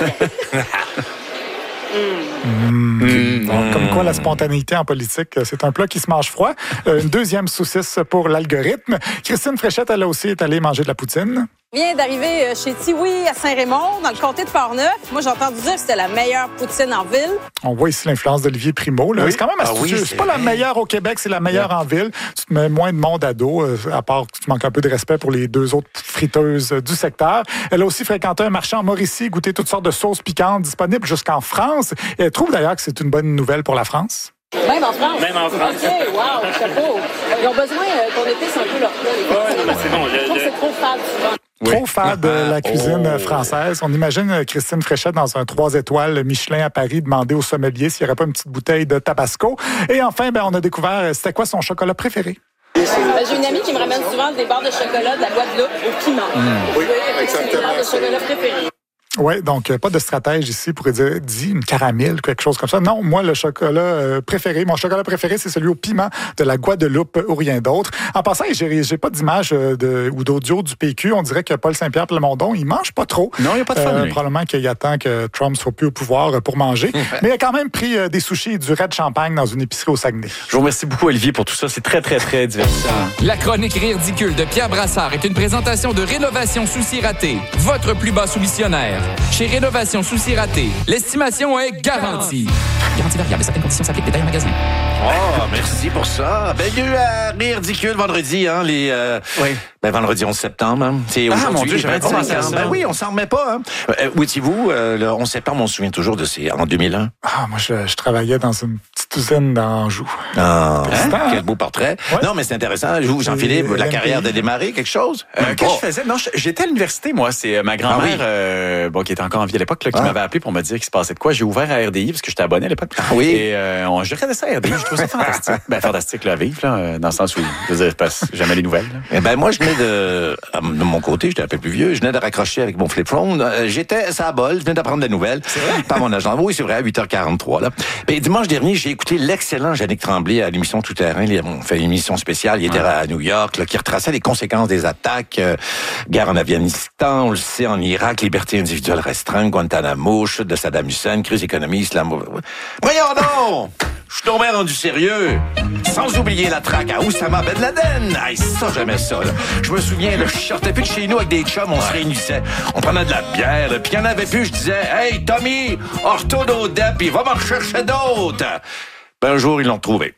[SPEAKER 4] Mmh. Mmh. Donc, comme quoi, la spontanéité en politique, c'est un plat qui se mange froid. Euh, une deuxième saucisse pour l'algorithme. Christine Fréchette, elle aussi est allée manger de la poutine.
[SPEAKER 16] Je viens d'arriver chez Tiwi à Saint-Raymond, dans le comté de Portneuf. Moi, j'ai entendu dire que c'était la meilleure poutine en ville.
[SPEAKER 4] On voit ici l'influence d'Olivier Primo. Là. Oui. C'est quand même astucieux. Ah oui, c'est, c'est pas vrai. La meilleure au Québec, c'est la meilleure yeah. en ville. Tu te mets moins de monde à dos, à part que tu manques un peu de respect pour les deux autres friteuses du secteur. Elle a aussi fréquenté un marché en Mauricie, goûté toutes sortes de sauces piquantes disponibles jusqu'en France. Et elle trouve d'ailleurs que c'est une bonne nouvelle pour la France.
[SPEAKER 16] Même en France?
[SPEAKER 17] Même en France.
[SPEAKER 16] OK, wow, chapeau. Ils ont besoin euh, qu'on épice un peu leur plat.
[SPEAKER 17] Ouais, non, c'est bon.
[SPEAKER 16] Je trouve que c'est trop fade souvent.
[SPEAKER 4] Oui. Trop fade de la cuisine oh. française. On imagine Christine Fréchette dans un trois étoiles Michelin à Paris demander au sommelier s'il n'y aurait pas une petite bouteille de Tabasco. Et enfin, ben, on a découvert c'était quoi son chocolat préféré.
[SPEAKER 16] Ben, j'ai une amie qui me ramène souvent des barres de chocolat de la Guadeloupe au piment. Mmh. Oui, exactement. C'est mes barres de chocolat préférées.
[SPEAKER 4] Oui, donc pas de stratège ici pour dire, dis une caramel, quelque chose comme ça. Non, moi, le chocolat euh, préféré, mon chocolat préféré, c'est celui au piment de la Guadeloupe ou rien d'autre. En passant, j'ai, j'ai pas d'image de, ou d'audio du P Q. On dirait que Paul Saint-Pierre Plamondon, il mange pas trop.
[SPEAKER 2] Non, il n'y a pas de fun, euh,
[SPEAKER 4] probablement qu'il attend que Trump soit plus au pouvoir pour manger. Mais il a quand même pris euh, des sushis et du raid champagne dans une épicerie au Saguenay.
[SPEAKER 2] Je vous remercie beaucoup, Olivier, pour tout ça. C'est très, très, très divertissant.
[SPEAKER 18] La chronique ridicule de Pierre Brassard est une présentation de Rénovation Souci Raté, votre plus bas soumissionnaire. Chez Rénovation Souci Raté, l'estimation est garantie. Garantie variable, certaines conditions s'appliquent. Détail en magasin.
[SPEAKER 3] Oh, merci pour ça. Ben, il y a eu à rire ridicule vendredi, hein, les... Euh, oui. Ben, vendredi onze septembre, hein. C'est
[SPEAKER 2] ah, mon Dieu, j'avais pas pensé à ça.
[SPEAKER 3] Ben oui, on s'en remet pas, hein. Euh, où étiez-vous? Euh, le onze septembre, on se souvient toujours de ces... En deux mille un.
[SPEAKER 4] Ah, moi, je, je travaillais dans une petite usine d'Anjou.
[SPEAKER 3] Ah, hein? Quel beau portrait. Ouais. Non, mais c'est intéressant. Vous, Jean-Philippe, la carrière de démarrer, quelque chose?
[SPEAKER 2] Euh, Qu'est-ce que je faisais? Non, j'étais à l'université, moi. C'est ma grand-mère, ah, oui. euh, bon, qui était encore en vie à l'époque, là, qui ah. m'avait appelé pour me dire qu'il se passait de quoi. J'ai ouvert à R D I, parce que j'étais abonné à l'époque.
[SPEAKER 3] Ah, oui.
[SPEAKER 2] Et euh, on, je regardais ça à R D I, je trouvais ça fantastique. Ben, fantastique, là, à vivre, là, dans le sens où, je veux dire, je passe jamais les nouvelles.
[SPEAKER 3] Eh ben, moi, je venais de, de mon côté, j'étais un peu plus vieux, je venais de raccrocher avec mon flip phone. J'étais ça à bol, je venais d'apprendre des nouvelles. C'est vrai? Par mon agent. Oui, c'est vrai, à huit heures quarante-trois, là. Et dimanche dernier, j'ai écouté l'excellent Yannick Tremblay à l'émission Tout Terrain. On fait une émission spéciale. Il était ouais. à New York, là, qui retraçait les conséquences des attaques. Euh, guerre en Afghanistan, on le sait, en Irak, liberté individuelle restreinte, Guantanamo, chute de Saddam Hussein, crise économique, islamo... Voyons donc! Je suis tombé rendu sérieux. Sans oublier la traque à Oussama Ben Laden. Hey, ça, j'aimais ça, là. Je me souviens, là, je sortais plus de chez nous avec des chums, on se réunissait. On prenait de la bière, puis il y en avait plus, je disais, hey, Tommy, retourne au D E P, va m'en chercher d'autres. Ben, un jour, ils l'ont trouvé.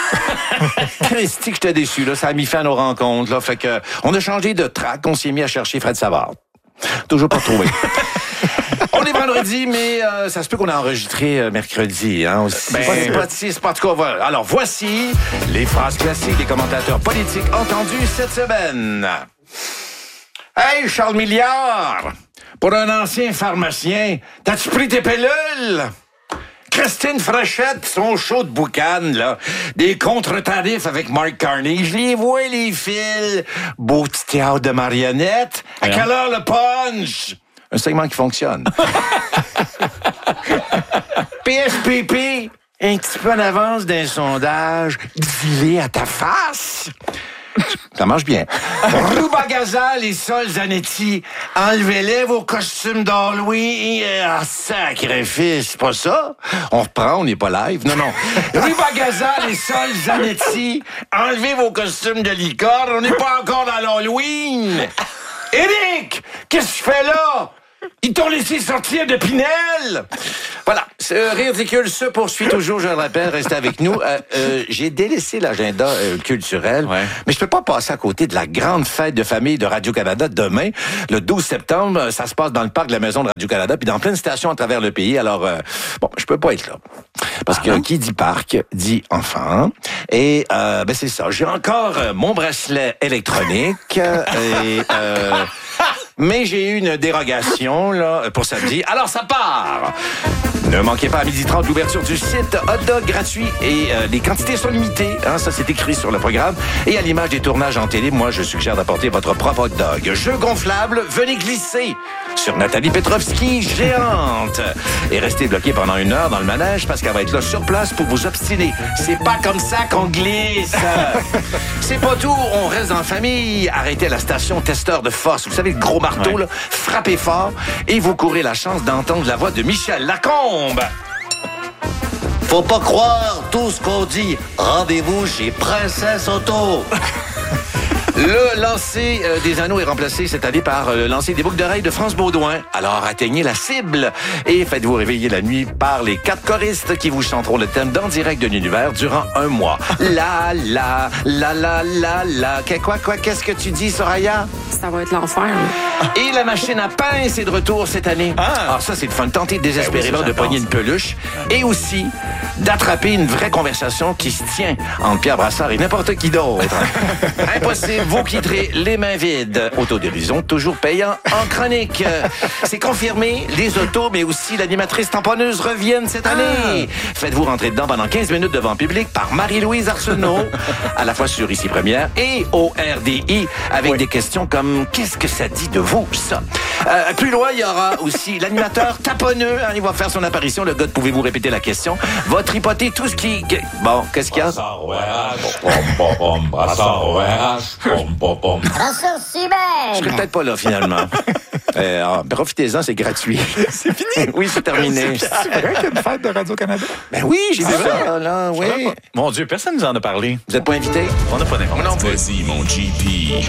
[SPEAKER 3] Christy, que j'étais déçu, là. Ça a mis fin à nos rencontres, là. Fait que, on a changé de track, on s'est mis à chercher Fred Savard. Toujours pas trouvé. On est vendredi, mais euh, ça se peut qu'on a enregistré euh, mercredi, hein, aussi. Ben, c'est pas c'est pas en tout cas, voilà. Alors, voici les phrases classiques des commentateurs politiques entendus cette semaine. Hey, Charles Milliard! Pour un ancien pharmacien, t'as-tu pris tes pilules? Christine Fréchette, son show de boucan, là. Des contre-tarifs avec Mark Carney. Je les vois, les fils. Beau petit théâtre de marionnettes. À quelle heure le punch? Un segment qui fonctionne. P S P P, un petit peu en avance d'un sondage. Dis-le à ta face. Ça marche bien. Rubagazal et Sol Zanetti, enlevez-les vos costumes d'Halloween. Ah, sacrifice, c'est pas ça? On reprend, on n'est pas live. Non, non. Rubagazal et Sol Zanetti, enlevez vos costumes de licorne. On n'est pas encore dans l'Halloween. Éric, qu'est-ce que tu fais là? Ils t'ont laissé sortir de Pinel! Voilà, ce ridicule se poursuit toujours, je le rappelle, restez avec nous. Euh, euh, j'ai délaissé l'agenda euh, culturel, ouais. mais je peux pas passer à côté de la grande fête de famille de Radio-Canada demain, le douze septembre. Ça se passe dans le parc de la Maison de Radio-Canada, puis dans plein de stations à travers le pays. Alors, euh, bon, je peux pas être là. Parce que qui dit parc, dit enfant. Et, euh, ben c'est ça, j'ai encore euh, mon bracelet électronique euh, et... Euh, mais j'ai eu une dérogation là pour samedi. Alors ça part! Ne manquez pas à midi trente l'ouverture du site. Hot dog gratuit et euh, les quantités sont limitées. Hein, ça, c'est écrit sur le programme. Et à l'image des tournages en télé, moi, je suggère d'apporter votre propre hot dog. Jeu gonflable, venez glisser sur Nathalie Petrovski, géante. Et restez bloqué pendant une heure dans le manège parce qu'elle va être là sur place pour vous obstiner. C'est pas comme ça qu'on glisse. C'est pas tout. On reste en famille. Arrêtez à la station testeur de force. Vous savez, le gros marteau, ouais. là. Frappez fort et vous courez la chance d'entendre la voix de Michel Lacombe. Faut pas croire tout ce qu'on dit. Rendez-vous chez Princesse Auto. Le lancer euh, des anneaux est remplacé cette année par euh, le lancer des boucles d'oreilles de France Baudouin. Alors atteignez la cible et faites-vous réveiller la nuit par les quatre choristes qui vous chanteront le thème d'En direct de l'univers durant un mois. La la la la la la. Quoi quoi qu'est-ce que tu dis, Soraya?
[SPEAKER 16] Ça va être l'enfer. Hein?
[SPEAKER 3] Et la machine à pince est de retour cette année. Ah, ah ça c'est le fun. Tentez désespérément ben oui, de pogner une peluche et aussi d'attraper une vraie conversation qui se tient entre Pierre Brassard et n'importe qui d'autre. Impossible. Vous quitterez les mains vides. Autodérision toujours payant en chronique. C'est confirmé, les autos, mais aussi l'animatrice tamponneuse reviennent cette année. Ah. Faites-vous rentrer dedans pendant quinze minutes devant public par Marie-Louise Arsenault, à la fois sur Ici Première et au R D I, avec oui. des questions comme « Qu'est-ce que ça dit de vous, ça? » euh, Plus loin, il y aura aussi l'animateur taponneux. Hein, il va faire son apparition. Le gars, pouvez-vous répéter la question? Va tripoter tout ce qui... Bon, qu'est-ce qu'il y a? Je serais peut-être pas là, finalement. euh, alors, profitez-en, c'est gratuit.
[SPEAKER 4] C'est fini?
[SPEAKER 3] Oui, c'est terminé.
[SPEAKER 4] C'est, c'est vrai qu'il y a une fête de Radio-Canada?
[SPEAKER 3] Ben oui, j'ai vu ça, là, oui.
[SPEAKER 2] Mon Dieu, personne nous en a parlé.
[SPEAKER 3] Vous n'êtes pas invité?
[SPEAKER 2] On n'a pas d'informations.
[SPEAKER 18] Vas-y, mon G P.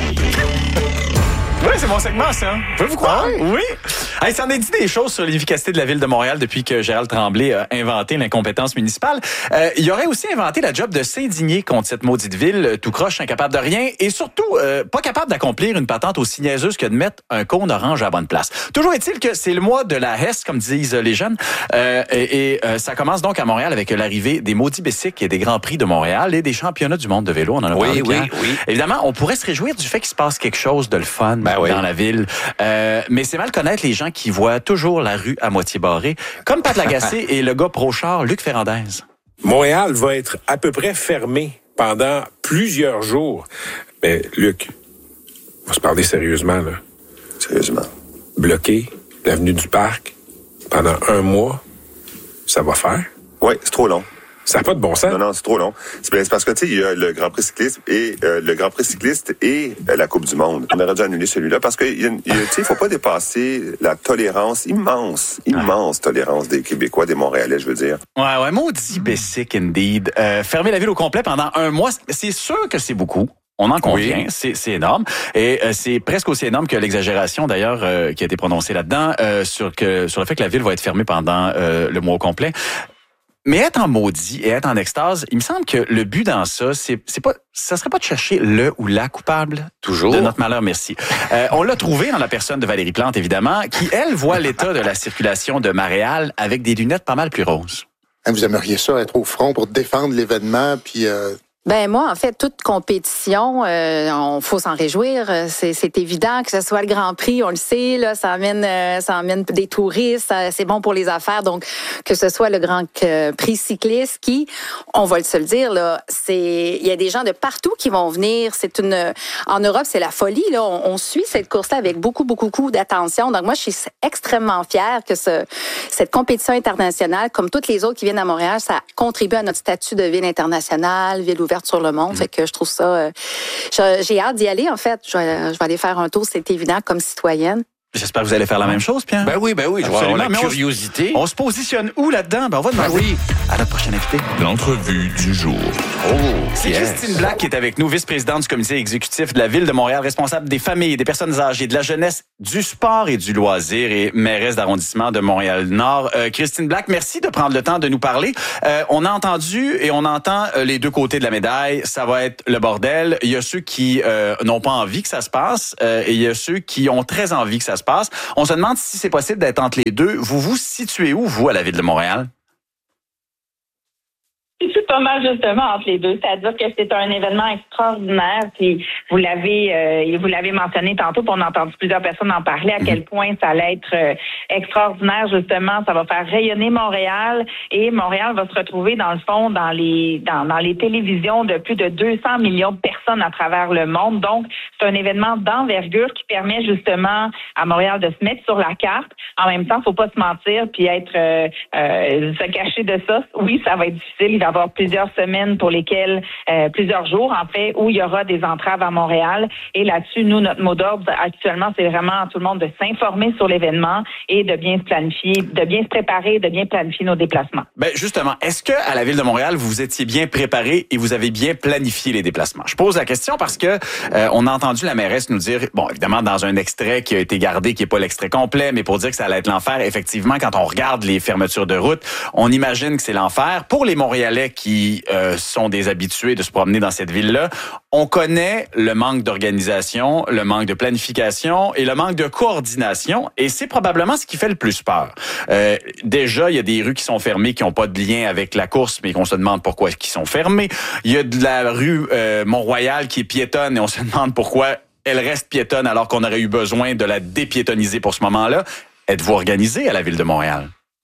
[SPEAKER 2] Oui, c'est mon segment, ça. Pouvez-vous croire? Ah, oui. Hey, ça en est dit des choses sur l'efficacité de la Ville de Montréal depuis que Gérald Tremblay a inventé l'incompétence municipale. Euh, il aurait aussi inventé la job de s'indigner contre cette maudite ville, tout croche, incapable de rien, et surtout, euh, pas capable d'accomplir une patente aussi niaiseuse que de mettre un cône orange à la bonne place. Toujours est-il que c'est le mois de la Hesse, comme disent les jeunes, euh, et, et euh, ça commence donc à Montréal avec l'arrivée des maudits bicycles et des Grands Prix de Montréal et des championnats du monde de vélo. On en a
[SPEAKER 3] oui,
[SPEAKER 2] parlé.
[SPEAKER 3] Oui, oui, oui.
[SPEAKER 2] Évidemment, on pourrait se réjouir du fait qu'il se passe quelque chose de le fun ben dans oui. la ville. Euh, mais c'est mal connaître les gens qui voient toujours la rue à moitié barrée, comme Pat Lagacé et le gars pro-char Luc Ferrandez.
[SPEAKER 17] Montréal va être à peu près fermé pendant plusieurs jours. Mais Luc, on va se parler sérieusement, là.
[SPEAKER 7] Sérieusement.
[SPEAKER 17] Bloqué l'avenue du Parc pendant un mois, ça va faire?
[SPEAKER 7] Oui, c'est trop long.
[SPEAKER 17] Ça n'a pas de bon sens.
[SPEAKER 7] Non, non, c'est trop long. C'est, bien, c'est parce que, tu sais, il y a le Grand Prix cycliste et euh, le Grand Prix cycliste et euh, la Coupe du Monde. On aurait dû annuler celui-là parce que, tu sais, il faut pas dépasser la tolérance immense, immense ouais. tolérance des Québécois, des Montréalais, je veux dire.
[SPEAKER 2] Ouais, ouais, maudit basic indeed. Euh, fermer la ville au complet pendant un mois, c'est sûr que c'est beaucoup. On en convient, oui. c'est, c'est énorme. Et euh, c'est presque aussi énorme que l'exagération, d'ailleurs, euh, qui a été prononcée là-dedans, euh, sur, que, sur le fait que la ville va être fermée pendant euh, le mois au complet. Mais être en maudit et être en extase, il me semble que le but dans ça, c'est, c'est pas, ça serait pas de chercher le ou la coupable
[SPEAKER 3] Toujours.
[SPEAKER 2] de notre malheur, merci. Euh, on l'a trouvé dans la personne de Valérie Plante, évidemment, qui, elle, voit l'état de la circulation de Montréal avec des lunettes pas mal plus roses.
[SPEAKER 19] Vous aimeriez ça, être au front pour défendre l'événement, puis... Euh... Ben moi, en fait, toute compétition, euh, on faut s'en réjouir. C'est, c'est évident que ce soit le Grand Prix, on le sait, là, ça amène, euh, ça amène des touristes, ça, c'est bon pour les affaires. Donc, que ce soit le Grand Prix cycliste, qui, on va se le dire, là, c'est, il y a des gens de partout qui vont venir. C'est une, en Europe, c'est la folie. Là, on, on suit cette course-là avec beaucoup, beaucoup, beaucoup d'attention. Donc moi, je suis extrêmement fière que ce, cette compétition internationale, comme toutes les autres qui viennent à Montréal, ça contribue à notre statut de ville internationale, ville ouverte sur le monde. Mmh. Fait que je trouve ça... Euh, j'ai hâte d'y aller, en fait. Je vais, je vais aller faire un tour, c'est évident, comme citoyenne.
[SPEAKER 2] J'espère que vous allez faire la même chose, Pierre.
[SPEAKER 3] Ben oui, ben oui, je vais avoir la
[SPEAKER 2] Mais
[SPEAKER 3] curiosité.
[SPEAKER 2] On, on se positionne où là-dedans? Ben on va demander
[SPEAKER 3] ben oui.
[SPEAKER 2] à notre prochaine invitée.
[SPEAKER 18] L'entrevue du jour.
[SPEAKER 2] Oh, c'est yes. Christine Black qui est avec nous, vice-présidente du comité exécutif de la Ville de Montréal, responsable des familles, des personnes âgées, de la jeunesse, du sport et du loisir et mairesse d'arrondissement de Montréal-Nord. Euh, Christine Black, merci de prendre le temps de nous parler. Euh, on a entendu et on entend euh, les deux côtés de la médaille. Ça va être le bordel. Il y a ceux qui euh, n'ont pas envie que ça se passe euh, et il y a ceux qui ont très envie que ça se passe. On se demande si c'est possible d'être entre les deux. Vous vous situez où, vous, à la Ville de Montréal?
[SPEAKER 20] C'est pas mal justement entre les deux, c'est-à-dire que c'est un événement extraordinaire. Puis vous l'avez, euh, vous l'avez mentionné tantôt, puis on a entendu plusieurs personnes en parler à quel point ça allait être euh, extraordinaire justement. Ça va faire rayonner Montréal et Montréal va se retrouver dans le fond dans les dans, dans les télévisions de plus de deux cents millions de personnes à travers le monde. Donc c'est un événement d'envergure qui permet justement à Montréal de se mettre sur la carte. En même temps, faut pas se mentir puis être euh, euh, se cacher de ça. Oui, ça va être difficile. Il va y avoir plusieurs semaines pour lesquelles, euh, plusieurs jours en fait, où il y aura des entraves à Montréal. Et là-dessus, nous, notre mot d'ordre actuellement, c'est vraiment à tout le monde de s'informer sur l'événement et de bien se planifier, de bien se préparer, de bien planifier nos déplacements.
[SPEAKER 2] Ben justement, est-ce que à la Ville de Montréal, vous étiez bien préparé et vous avez bien planifié les déplacements? Je pose la question parce que euh, on a entendu la mairesse nous dire, bon, évidemment, dans un extrait qui a été gardé, qui est pas l'extrait complet, mais pour dire que ça allait être l'enfer, effectivement, quand on regarde les fermetures de route, on imagine que c'est l'enfer. Pour les Montréalais qui qui euh, sont des habitués de se promener dans cette ville-là, on connaît le manque d'organisation, le manque de planification et le manque de coordination, et c'est probablement ce qui fait le plus peur. Euh, déjà, il y a des rues qui sont fermées, qui n'ont pas de lien avec la course, mais qu'on se demande pourquoi ils sont fermées. Il y a de la rue euh, Mont-Royal qui est piétonne, et on se demande pourquoi elle reste piétonne alors qu'on aurait eu besoin de la dépiétonniser pour ce moment-là. Êtes-vous organisé à la Ville de Montréal?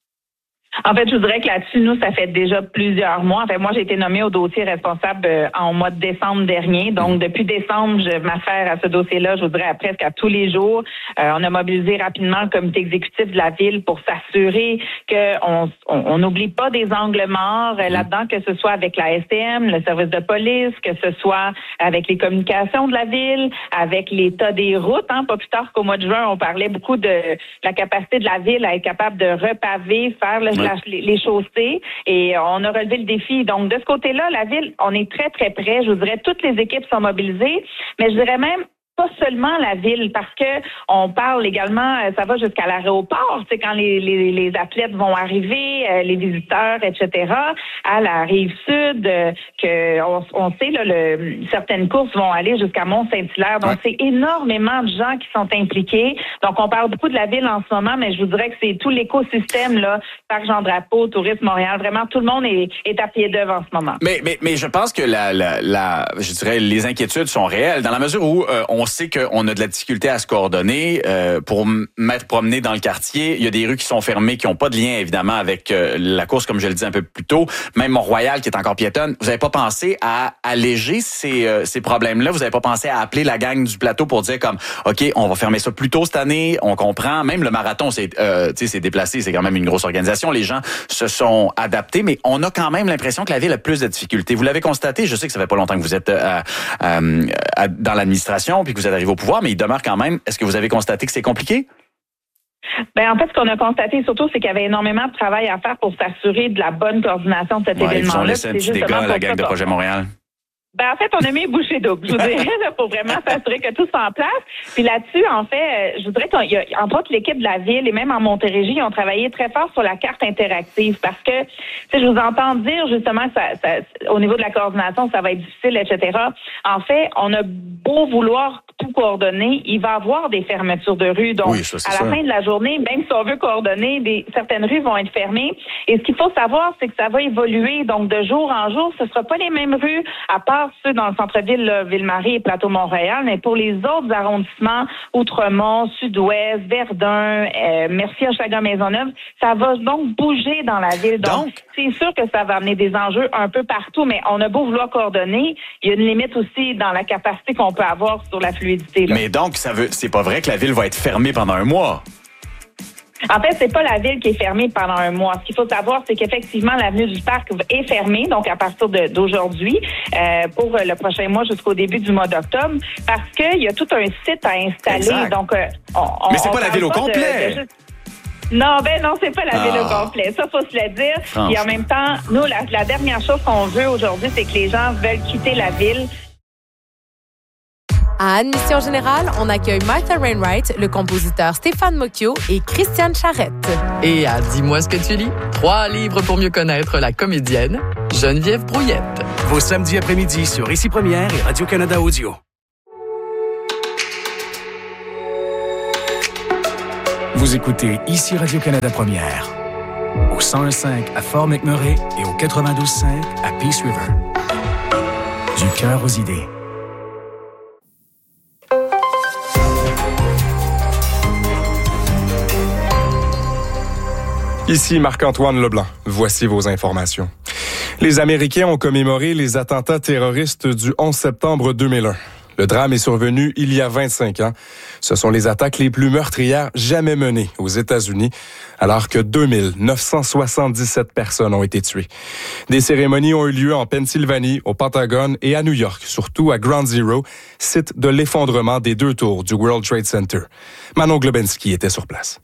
[SPEAKER 20] En fait, je voudrais que là-dessus, nous, ça fait déjà plusieurs mois. En fait, moi, j'ai été nommée au dossier responsable euh, en mois de décembre dernier. Donc, depuis décembre, je m'affaire à ce dossier-là, je voudrais, à presque à tous les jours. Euh, on a mobilisé rapidement le comité exécutif de la Ville pour s'assurer qu'on on n'oublie pas des angles morts euh, là-dedans, que ce soit avec la S T M, le service de police, que ce soit avec les communications de la Ville, avec l'état des routes. Hein. Pas plus tard qu'au mois de juin, on parlait beaucoup de la capacité de la Ville à être capable de repaver, faire le ouais. les chaussées, et on a relevé le défi. Donc, de ce côté-là, la Ville, on est très, très près. Je vous dirais, toutes les équipes sont mobilisées, mais je dirais même pas seulement la Ville, parce que on parle également, ça va jusqu'à l'aéroport, tu sais, quand les, les, les athlètes vont arriver, euh, les visiteurs, et cetera, à la Rive-Sud, euh, que on, on sait, là, le, certaines courses vont aller jusqu'à Mont-Saint-Hilaire. Donc, ouais. c'est énormément de gens qui sont impliqués. Donc, on parle beaucoup de la Ville en ce moment, mais je vous dirais que c'est tout l'écosystème, là, Parc Jean-Drapeau, Tourisme Montréal, vraiment, tout le monde est, est à pied d'œuvre en ce moment.
[SPEAKER 2] Mais, mais, mais je pense que la, la, la, je dirais, les inquiétudes sont réelles, dans la mesure où euh, on On sait qu'on a de la difficulté à se coordonner euh, pour m'être promené dans le quartier. Il y a des rues qui sont fermées, qui n'ont pas de lien, évidemment, avec euh, la course, comme je le disais un peu plus tôt. Même Mont-Royal, qui est encore piétonne. Vous n'avez pas pensé à alléger ces, euh, ces problèmes-là? Vous n'avez pas pensé à appeler la gang du plateau pour dire comme, OK, on va fermer ça plus tôt cette année, on comprend. Même le marathon s'est euh, déplacé, c'est quand même une grosse organisation. Les gens se sont adaptés, mais on a quand même l'impression que la Ville a plus de difficultés. Vous l'avez constaté, je sais que ça fait pas longtemps que vous êtes euh, euh, dans l'administration, puis que vous êtes arrivé au pouvoir, mais il demeure quand même. Est-ce que vous avez constaté que c'est compliqué?
[SPEAKER 20] Ben en fait, ce qu'on a constaté surtout, c'est qu'il y avait énormément de travail à faire pour s'assurer de la bonne coordination de cet
[SPEAKER 2] ouais,
[SPEAKER 20] événement-là.
[SPEAKER 2] Ils ont laissé un petit dégât à la gang de Projet Montréal.
[SPEAKER 20] Ben, en fait, on a mis bouchée double, je vous dirais, là, pour vraiment s'assurer que tout soit en place. Puis là-dessus, en fait, je vous dirais qu'il y a, entre autres, l'équipe de la ville et même en Montérégie, ils ont travaillé très fort sur la carte interactive parce que, tu sais, je vous entends dire, justement, que ça, ça, au niveau de la coordination, ça va être difficile, et cetera. En fait, on a beau vouloir tout coordonner, il va y avoir des fermetures de rues. Donc, oui, ça, à la ça. fin de la journée, même si on veut coordonner, des, certaines rues vont être fermées. Et ce qu'il faut savoir, c'est que ça va évoluer. Donc, de jour en jour, ce ne sera pas les mêmes rues, à part ceux dans le centre-ville, là, Ville-Marie et Plateau-Mont-Royal, mais pour les autres arrondissements, Outremont, Sud-Ouest, Verdun, euh, Mercier-Hochelaga-Maisonneuve, ça va donc bouger dans la ville. Donc, donc, c'est sûr que ça va amener des enjeux un peu partout, mais on a beau vouloir coordonner, il y a une limite aussi dans la capacité qu'on peut avoir sur la fluidité. Là.
[SPEAKER 2] Mais donc, ça veut, c'est pas vrai que la ville va être fermée pendant un mois?
[SPEAKER 20] En fait, c'est pas la ville qui est fermée pendant un mois. Ce qu'il faut savoir, c'est qu'effectivement, l'avenue du Parc est fermée, donc à partir de, d'aujourd'hui, euh, pour le prochain mois jusqu'au début du mois d'octobre, parce qu'il y a tout un site à installer. Exact. Donc, euh, on, on,
[SPEAKER 2] Mais c'est pas la ville au complet!
[SPEAKER 20] De, de juste... Non, ben non, c'est pas la ah. ville au complet. Ça, faut se le dire. Et en même temps, nous, la, la dernière chose qu'on veut aujourd'hui, c'est que les gens veulent quitter la ville.
[SPEAKER 21] À Admission Générale, on accueille Martha Wainwright, le compositeur Stéphane Mocchio et Christiane Charette.
[SPEAKER 22] Et à Dis-moi ce que tu lis, trois livres pour mieux connaître la comédienne Geneviève Brouillette.
[SPEAKER 23] Vos samedis après-midi sur Ici Première et Radio-Canada Audio. Vous écoutez Ici Radio-Canada Première. Au cent un virgule cinq à Fort McMurray et au quatre-vingt-douze virgule cinq à Peace River. Du cœur aux idées.
[SPEAKER 24] Ici Marc-Antoine Leblanc. Voici vos informations. Les Américains ont commémoré les attentats terroristes du onze septembre deux mille un. Le drame est survenu il y a vingt-cinq ans. Ce sont les attaques les plus meurtrières jamais menées aux États-Unis, alors que deux mille neuf cent soixante-dix-sept personnes ont été tuées. Des cérémonies ont eu lieu en Pennsylvanie, au Pentagone et à New York, surtout à Ground Zero, site de l'effondrement des deux tours du World Trade Center. Manon Globensky était sur place.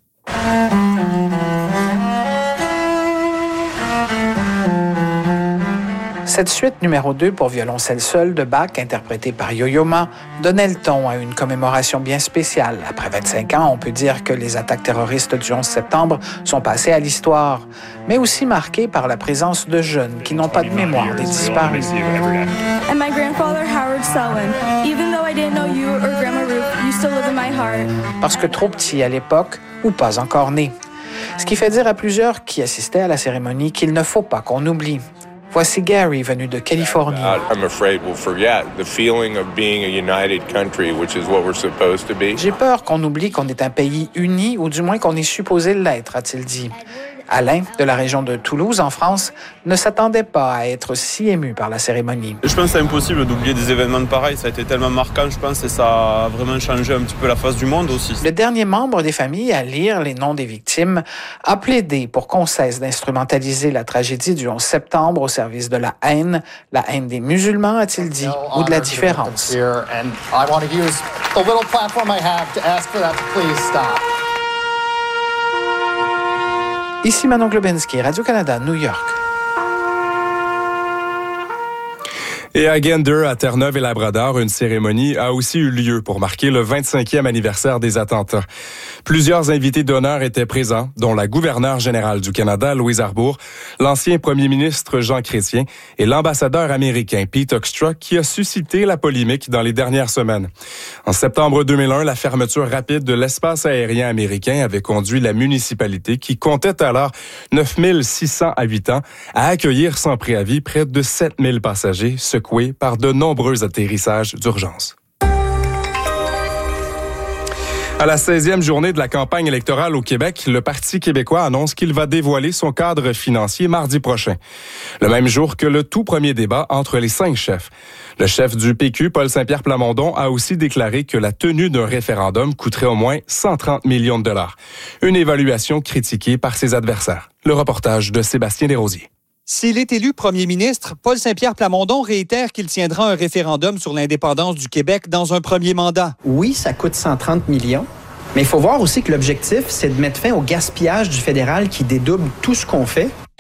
[SPEAKER 15] Cette suite numéro deux pour violoncelle seul de Bach, interprétée par Yo-Yo Ma, donnait le ton à une commémoration bien spéciale. Après vingt-cinq ans, on peut dire que les attaques terroristes du onze septembre sont passées à l'histoire, mais aussi marquées par la présence de jeunes qui n'ont pas de mémoire des disparus.
[SPEAKER 25] And my grandfather Howard Selwyn. Even though I didn't know you or Grandma Ruth, you still live in my heart.
[SPEAKER 15] Parce que trop petit à l'époque ou pas encore né. Ce qui fait dire à plusieurs qui assistaient à la cérémonie qu'il ne faut pas qu'on oublie. Voici Gary, venu de Californie. J'ai peur qu'on oublie qu'on est un pays uni, ou du moins qu'on est supposé l'être, a-t-il dit. Alain, de la région de Toulouse, en France, ne s'attendait pas à être si ému par la cérémonie.
[SPEAKER 26] Je pense que c'est impossible d'oublier des événements de pareil. Ça a été tellement marquant, je pense, et ça a vraiment changé un petit peu la face du monde aussi.
[SPEAKER 15] Le dernier membre des familles à lire les noms des victimes a plaidé pour qu'on cesse d'instrumentaliser la tragédie du onze septembre au service de la haine, la haine des musulmans, a-t-il dit, ou de la différence. Ici Manon Globensky, Radio-Canada, New York.
[SPEAKER 24] Et à Gander, à Terre-Neuve et Labrador, une cérémonie a aussi eu lieu pour marquer le vingt-cinquième anniversaire des attentats. Plusieurs invités d'honneur étaient présents, dont la gouverneure générale du Canada, Louise Arbour, l'ancien premier ministre Jean Chrétien et l'ambassadeur américain Pete Hoekstra, qui a suscité la polémique dans les dernières semaines. En septembre deux mille un, la fermeture rapide de l'espace aérien américain avait conduit la municipalité, qui comptait alors neuf mille six cents habitants, à accueillir sans préavis près de sept mille passagers, ce par de nombreux atterrissages d'urgence. À la seizième journée de la campagne électorale au Québec, le Parti québécois annonce qu'il va dévoiler son cadre financier mardi prochain, le même jour que le tout premier débat entre les cinq chefs. Le chef du P Q, Paul Saint-Pierre Plamondon, a aussi déclaré que la tenue d'un référendum coûterait au moins cent trente millions de dollars. Une évaluation critiquée par ses adversaires. Le reportage de Sébastien Desrosiers.
[SPEAKER 27] S'il est élu premier ministre, Paul Saint-Pierre Plamondon réitère qu'il tiendra un référendum sur l'indépendance du Québec dans un premier mandat.
[SPEAKER 28] Oui, ça coûte cent trente millions, mais il faut voir aussi que l'objectif, c'est de mettre fin au gaspillage du fédéral qui dédouble tout ce qu'on fait.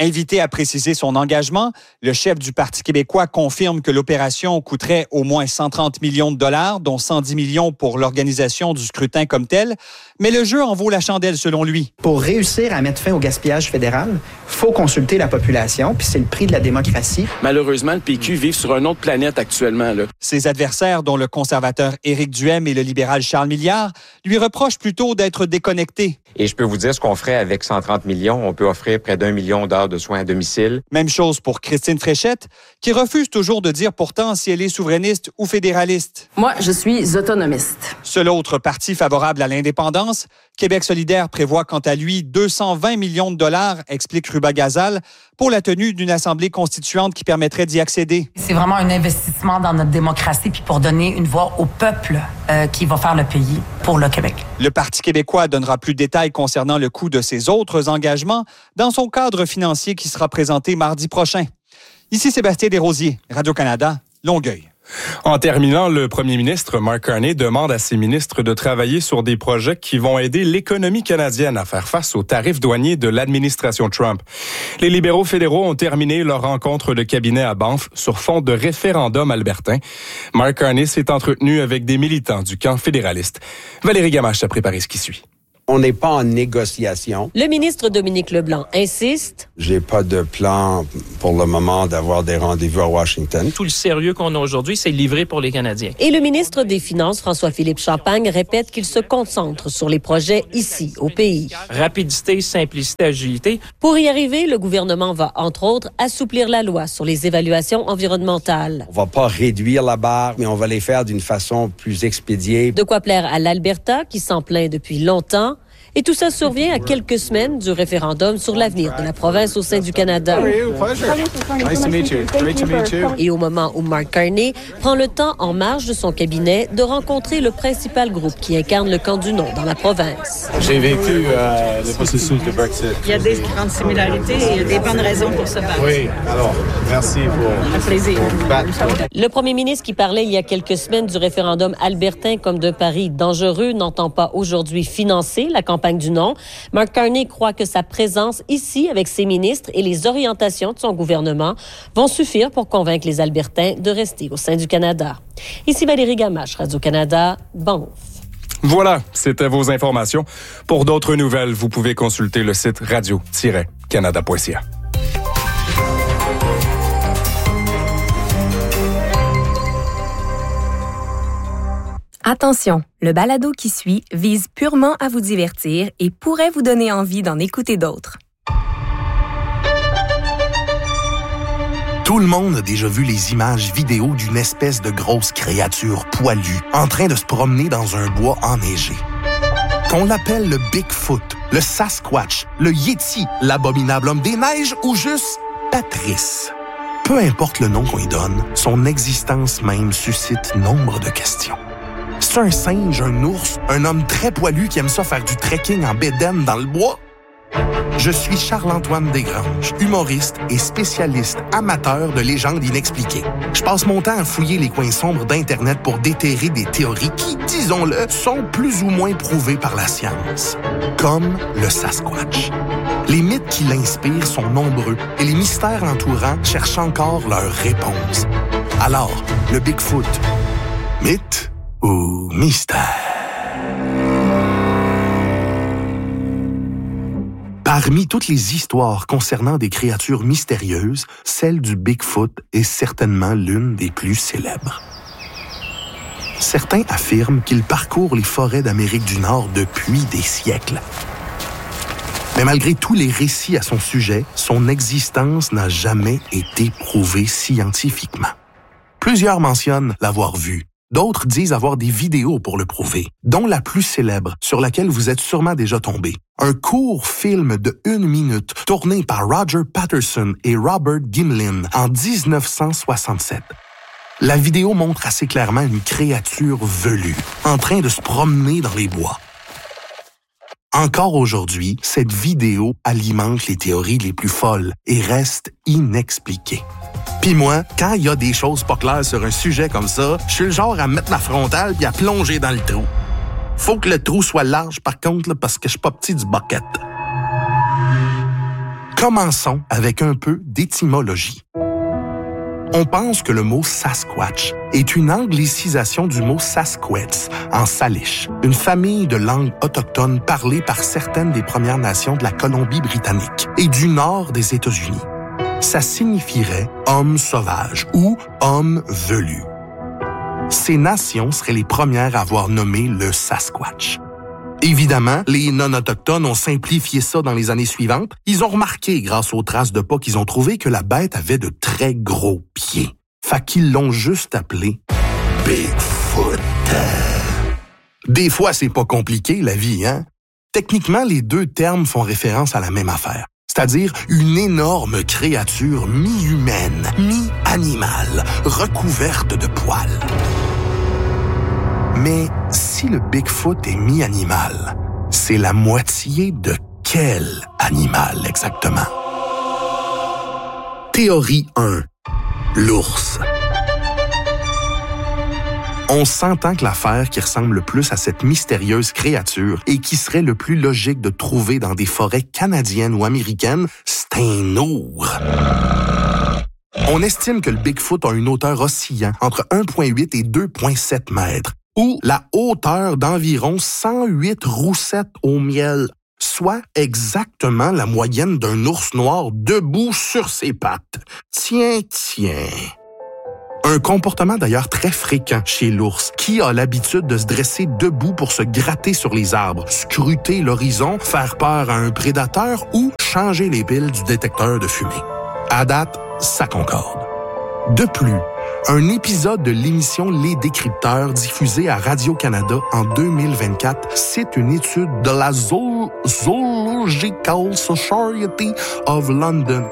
[SPEAKER 27] Invité à préciser son engagement, le chef du Parti québécois confirme que l'opération coûterait au moins cent trente millions de dollars, dont cent dix millions pour l'organisation du scrutin comme tel. Mais le jeu en vaut la chandelle, selon lui.
[SPEAKER 28] Pour réussir à mettre fin au gaspillage fédéral, il faut consulter la population, puis c'est le prix de la démocratie.
[SPEAKER 1] Malheureusement, le P Q vit sur une autre planète actuellement. Là.
[SPEAKER 27] Ses adversaires, dont le conservateur Éric Duhaime et le libéral Charles Milliard, lui reprochent plutôt d'être déconnecté.
[SPEAKER 5] Et je peux vous dire ce qu'on ferait avec cent trente millions. On peut offrir près d'un million d'heures de soins à domicile.
[SPEAKER 27] Même chose pour Christine Fréchette, qui refuse toujours de dire pourtant si elle est souverainiste ou fédéraliste.
[SPEAKER 16] Moi, je suis autonomiste.
[SPEAKER 27] Seul autre parti favorable à l'indépendance, Québec solidaire prévoit quant à lui deux cent vingt millions de dollars, explique Ruba Gazal, pour la tenue d'une assemblée constituante qui permettrait d'y accéder.
[SPEAKER 6] C'est vraiment un investissement dans notre démocratie puis pour donner une voix au peuple euh, qui va faire le pays pour le Québec.
[SPEAKER 27] Le Parti québécois donnera plus de détails concernant le coût de ses autres engagements dans son cadre financier qui sera présenté mardi prochain. Ici Sébastien Desrosiers, Radio-Canada, Longueuil.
[SPEAKER 24] En terminant, le premier ministre Mark Carney demande à ses ministres de travailler sur des projets qui vont aider l'économie canadienne à faire face aux tarifs douaniers de l'administration Trump. Les libéraux fédéraux ont terminé leur rencontre de cabinet à Banff sur fond de référendum albertain. Mark Carney s'est entretenu avec des militants du camp fédéraliste. Valérie Gamache a préparé ce qui suit.
[SPEAKER 8] On n'est pas en négociation.
[SPEAKER 9] Le ministre Dominique Leblanc insiste.
[SPEAKER 8] J'ai pas de plan pour le moment d'avoir des rendez-vous à Washington.
[SPEAKER 10] Tout le sérieux qu'on a aujourd'hui, c'est livré pour les Canadiens.
[SPEAKER 9] Et le ministre des Finances, François-Philippe Champagne, répète qu'il se concentre sur les projets ici, au pays.
[SPEAKER 10] Rapidité, simplicité, agilité.
[SPEAKER 9] Pour y arriver, le gouvernement va, entre autres, assouplir la loi sur les évaluations environnementales.
[SPEAKER 8] On va pas réduire la barre, mais on va les faire d'une façon plus expédiée.
[SPEAKER 9] De quoi plaire à l'Alberta, qui s'en plaint depuis longtemps. Et tout ça survient à quelques semaines du référendum sur l'avenir de la province au sein du Canada. Et au moment où Mark Carney prend le temps, en marge de son cabinet, de rencontrer le principal groupe qui incarne le camp du non dans la province.
[SPEAKER 11] J'ai vécu euh, le processus de Brexit.
[SPEAKER 13] Il y a des grandes similarités et il y a des bonnes raisons pour se battre.
[SPEAKER 11] Oui, alors, merci pour...
[SPEAKER 13] Un plaisir.
[SPEAKER 9] Le premier ministre qui parlait il y a quelques semaines du référendum albertain comme d'un pari dangereux n'entend pas aujourd'hui financer la campagne du non. Mark Carney croit que sa présence ici avec ses ministres et les orientations de son gouvernement vont suffire pour convaincre les Albertains de rester au sein du Canada. Ici Valérie Gamache, Radio-Canada, Banff.
[SPEAKER 24] Voilà, c'était vos informations. Pour d'autres nouvelles, vous pouvez consulter le site radio tiret canada point c a.
[SPEAKER 29] Attention, le balado qui suit vise purement à vous divertir et pourrait vous donner envie d'en écouter d'autres.
[SPEAKER 30] Tout le monde a déjà vu les images vidéo d'une espèce de grosse créature poilue en train de se promener dans un bois enneigé. Qu'on l'appelle le Bigfoot, le Sasquatch, le Yeti, l'abominable homme des neiges ou juste Patrice. Peu importe le nom qu'on lui donne, son existence même suscite nombre de questions. C'est un singe, un ours, un homme très poilu qui aime ça faire du trekking en bédaine dans le bois? Je suis Charles-Antoine Desgranges, humoriste et spécialiste amateur de légendes inexpliquées. Je passe mon temps à fouiller les coins sombres d'Internet pour déterrer des théories qui, disons-le, sont plus ou moins prouvées par la science. Comme le Sasquatch. Les mythes qui l'inspirent sont nombreux et les mystères l'entourant cherchent encore leurs réponses. Alors, le Bigfoot, mythe ou mystère? Parmi toutes les histoires concernant des créatures mystérieuses, celle du Bigfoot est certainement l'une des plus célèbres. Certains affirment qu'il parcourt les forêts d'Amérique du Nord depuis des siècles. Mais malgré tous les récits à son sujet, son existence n'a jamais été prouvée scientifiquement. Plusieurs mentionnent l'avoir vu. D'autres disent avoir des vidéos pour le prouver, dont la plus célèbre, sur laquelle vous êtes sûrement déjà tombé. Un court film de une minute, tourné par Roger Patterson et Robert Gimlin en dix-neuf cent soixante-sept. La vidéo montre assez clairement une créature velue, en train de se promener dans les bois. Encore aujourd'hui, cette vidéo alimente les théories les plus folles et reste inexpliquée. Pis moi, quand il y a des choses pas claires sur un sujet comme ça, je suis le genre à mettre ma frontale puis à plonger dans le trou. Faut que le trou soit large par contre, là, parce que je suis pas petit du bucket. Commençons avec un peu d'étymologie. On pense que le mot Sasquatch est une anglicisation du mot Sasquatch en Salish, une famille de langues autochtones parlées par certaines des Premières Nations de la Colombie-Britannique et du nord des États-Unis. Ça signifierait « homme sauvage » ou « homme velu ». Ces nations seraient les premières à avoir nommé le Sasquatch. Évidemment, les non-autochtones ont simplifié ça dans les années suivantes. Ils ont remarqué, grâce aux traces de pas qu'ils ont trouvées, que la bête avait de très gros pieds. Fait qu'ils l'ont juste appelé Bigfoot. Des fois, c'est pas compliqué, la vie, hein? Techniquement, les deux termes font référence à la même affaire. C'est-à-dire une énorme créature mi-humaine, mi-animale, recouverte de poils. Mais si le Bigfoot est mi-animal, c'est la moitié de quel animal exactement? Théorie un. L'ours. On s'entend que l'affaire qui ressemble le plus à cette mystérieuse créature et qui serait le plus logique de trouver dans des forêts canadiennes ou américaines, c'est un ours. On estime que le Bigfoot a une hauteur oscillant entre un virgule huit et deux virgule sept mètres, ou la hauteur d'environ cent huit roussettes au miel, soit exactement la moyenne d'un ours noir debout sur ses pattes. Tiens, tiens. Un comportement d'ailleurs très fréquent chez l'ours, qui a l'habitude de se dresser debout pour se gratter sur les arbres, scruter l'horizon, faire peur à un prédateur ou changer les piles du détecteur de fumée. À date, ça concorde. De plus, un épisode de l'émission Les Décrypteurs diffusée à Radio-Canada en deux mille vingt-quatre cite une étude de la Zo- Zoological Society of London.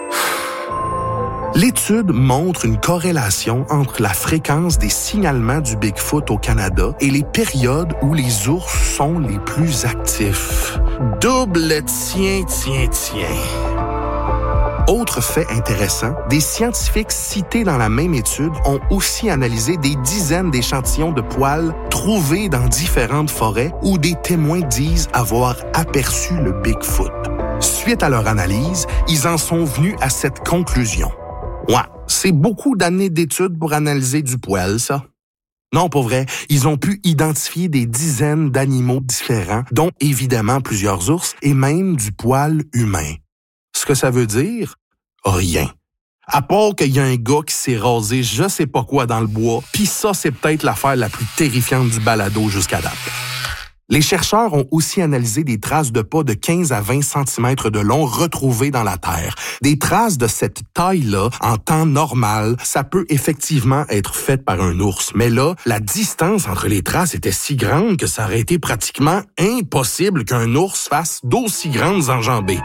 [SPEAKER 30] L'étude montre une corrélation entre la fréquence des signalements du Bigfoot au Canada et les périodes où les ours sont les plus actifs. Double tien, tien, tien. Autre fait intéressant, des scientifiques cités dans la même étude ont aussi analysé des dizaines d'échantillons de poils trouvés dans différentes forêts où des témoins disent avoir aperçu le Bigfoot. Suite à leur analyse, ils en sont venus à cette conclusion. Ouais, c'est beaucoup d'années d'études pour analyser du poil, ça. Non, pour vrai, ils ont pu identifier des dizaines d'animaux différents, dont évidemment plusieurs ours et même du poil humain. Ce que ça veut dire? Rien. À part qu'il y a un gars qui s'est rasé je sais pas quoi dans le bois, pis ça, c'est peut-être l'affaire la plus terrifiante du balado jusqu'à date. Les chercheurs ont aussi analysé des traces de pas de quinze à vingt centimètres de long retrouvées dans la terre. Des traces de cette taille-là, en temps normal, ça peut effectivement être fait par un ours. Mais là, la distance entre les traces était si grande que ça aurait été pratiquement impossible qu'un ours fasse d'aussi grandes enjambées.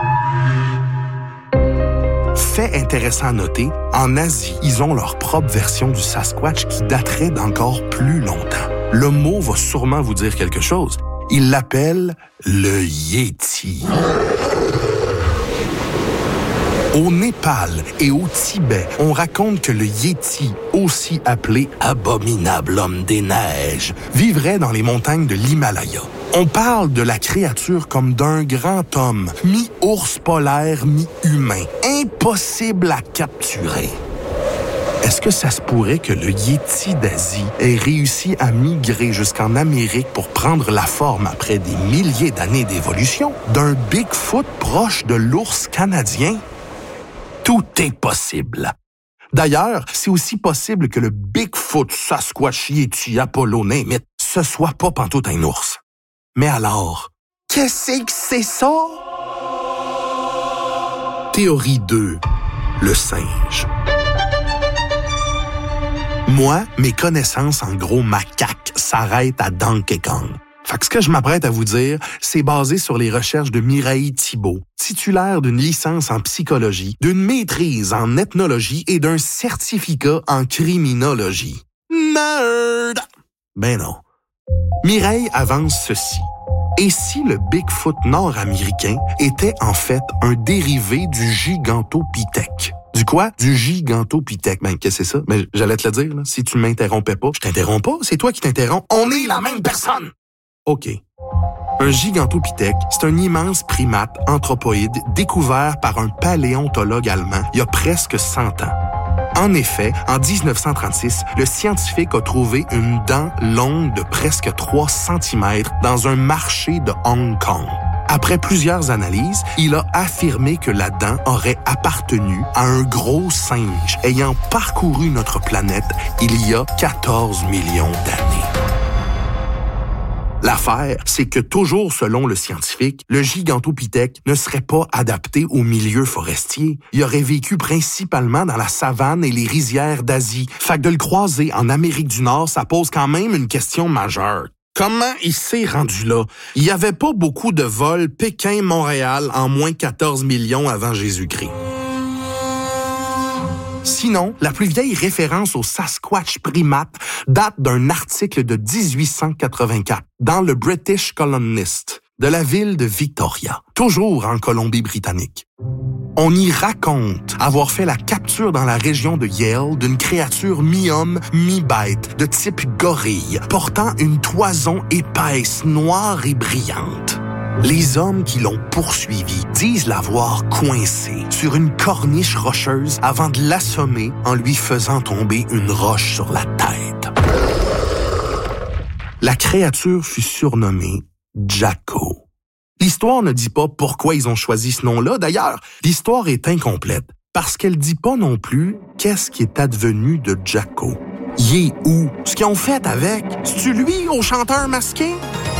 [SPEAKER 30] Fait intéressant à noter, en Asie, ils ont leur propre version du Sasquatch qui daterait d'encore plus longtemps. Le mot va sûrement vous dire quelque chose. Ils l'appellent le Yéti. Au Népal et au Tibet, on raconte que le Yéti, aussi appelé abominable homme des neiges, vivrait dans les montagnes de l'Himalaya. On parle de la créature comme d'un grand homme, mi-ours polaire, mi-humain, impossible à capturer. Est-ce que ça se pourrait que le Yéti d'Asie ait réussi à migrer jusqu'en Amérique pour prendre la forme, après des milliers d'années d'évolution, d'un Bigfoot proche de l'ours canadien? Tout est possible. D'ailleurs, c'est aussi possible que le Bigfoot Sasquatch Yéti Apollo name it, ce soit pas pantoute un ours. Mais alors, qu'est-ce que c'est ça? Théorie deux. Le singe. Moi, mes connaissances en gros macaques s'arrêtent à Donkey Kong. Fait que ce que je m'apprête à vous dire, c'est basé sur les recherches de Mireille Thibault, titulaire d'une licence en psychologie, d'une maîtrise en ethnologie et d'un certificat en criminologie. Nerd! Ben non. Mireille avance ceci. Et si le Bigfoot nord-américain était en fait un dérivé du Gigantopithèque? Du quoi? Du Gigantopithèque. Ben, qu'est-ce que c'est ça? Ben, j'allais te le dire, là. Si tu m'interrompais pas, je t'interromps pas, c'est toi qui t'interromps. On est la même personne! OK. Un gigantopithèque, c'est un immense primate anthropoïde découvert par un paléontologue allemand il y a presque cent ans. En effet, en dix-neuf cent trente-six, le scientifique a trouvé une dent longue de presque trois centimètres dans un marché de Hong Kong. Après plusieurs analyses, il a affirmé que la dent aurait appartenu à un gros singe ayant parcouru notre planète il y a quatorze millions d'années. L'affaire, c'est que toujours selon le scientifique, le gigantopithèque ne serait pas adapté au milieu forestier. Il aurait vécu principalement dans la savane et les rizières d'Asie. Fait que de le croiser en Amérique du Nord, ça pose quand même une question majeure. Comment il s'est rendu là? Il n'y avait pas beaucoup de vols Pékin-Montréal en moins quatorze millions avant Jésus-Christ. Sinon, la plus vieille référence au Sasquatch primate date d'un article de dix-huit cent quatre-vingt-quatre dans le British Columnist de la ville de Victoria, toujours en Colombie-Britannique. On y raconte avoir fait la capture dans la région de Yale d'une créature mi-homme, mi-bête, de type gorille, portant une toison épaisse, noire et brillante. Les hommes qui l'ont poursuivi disent l'avoir coincé sur une corniche rocheuse avant de l'assommer en lui faisant tomber une roche sur la tête. La créature fut surnommée Jacko. L'histoire ne dit pas pourquoi ils ont choisi ce nom-là. D'ailleurs, l'histoire est incomplète parce qu'elle dit pas non plus qu'est-ce qui est advenu de Jacko. Il est où? Ce qu'ils ont fait avec? C'est-tu lui au chanteur masqué?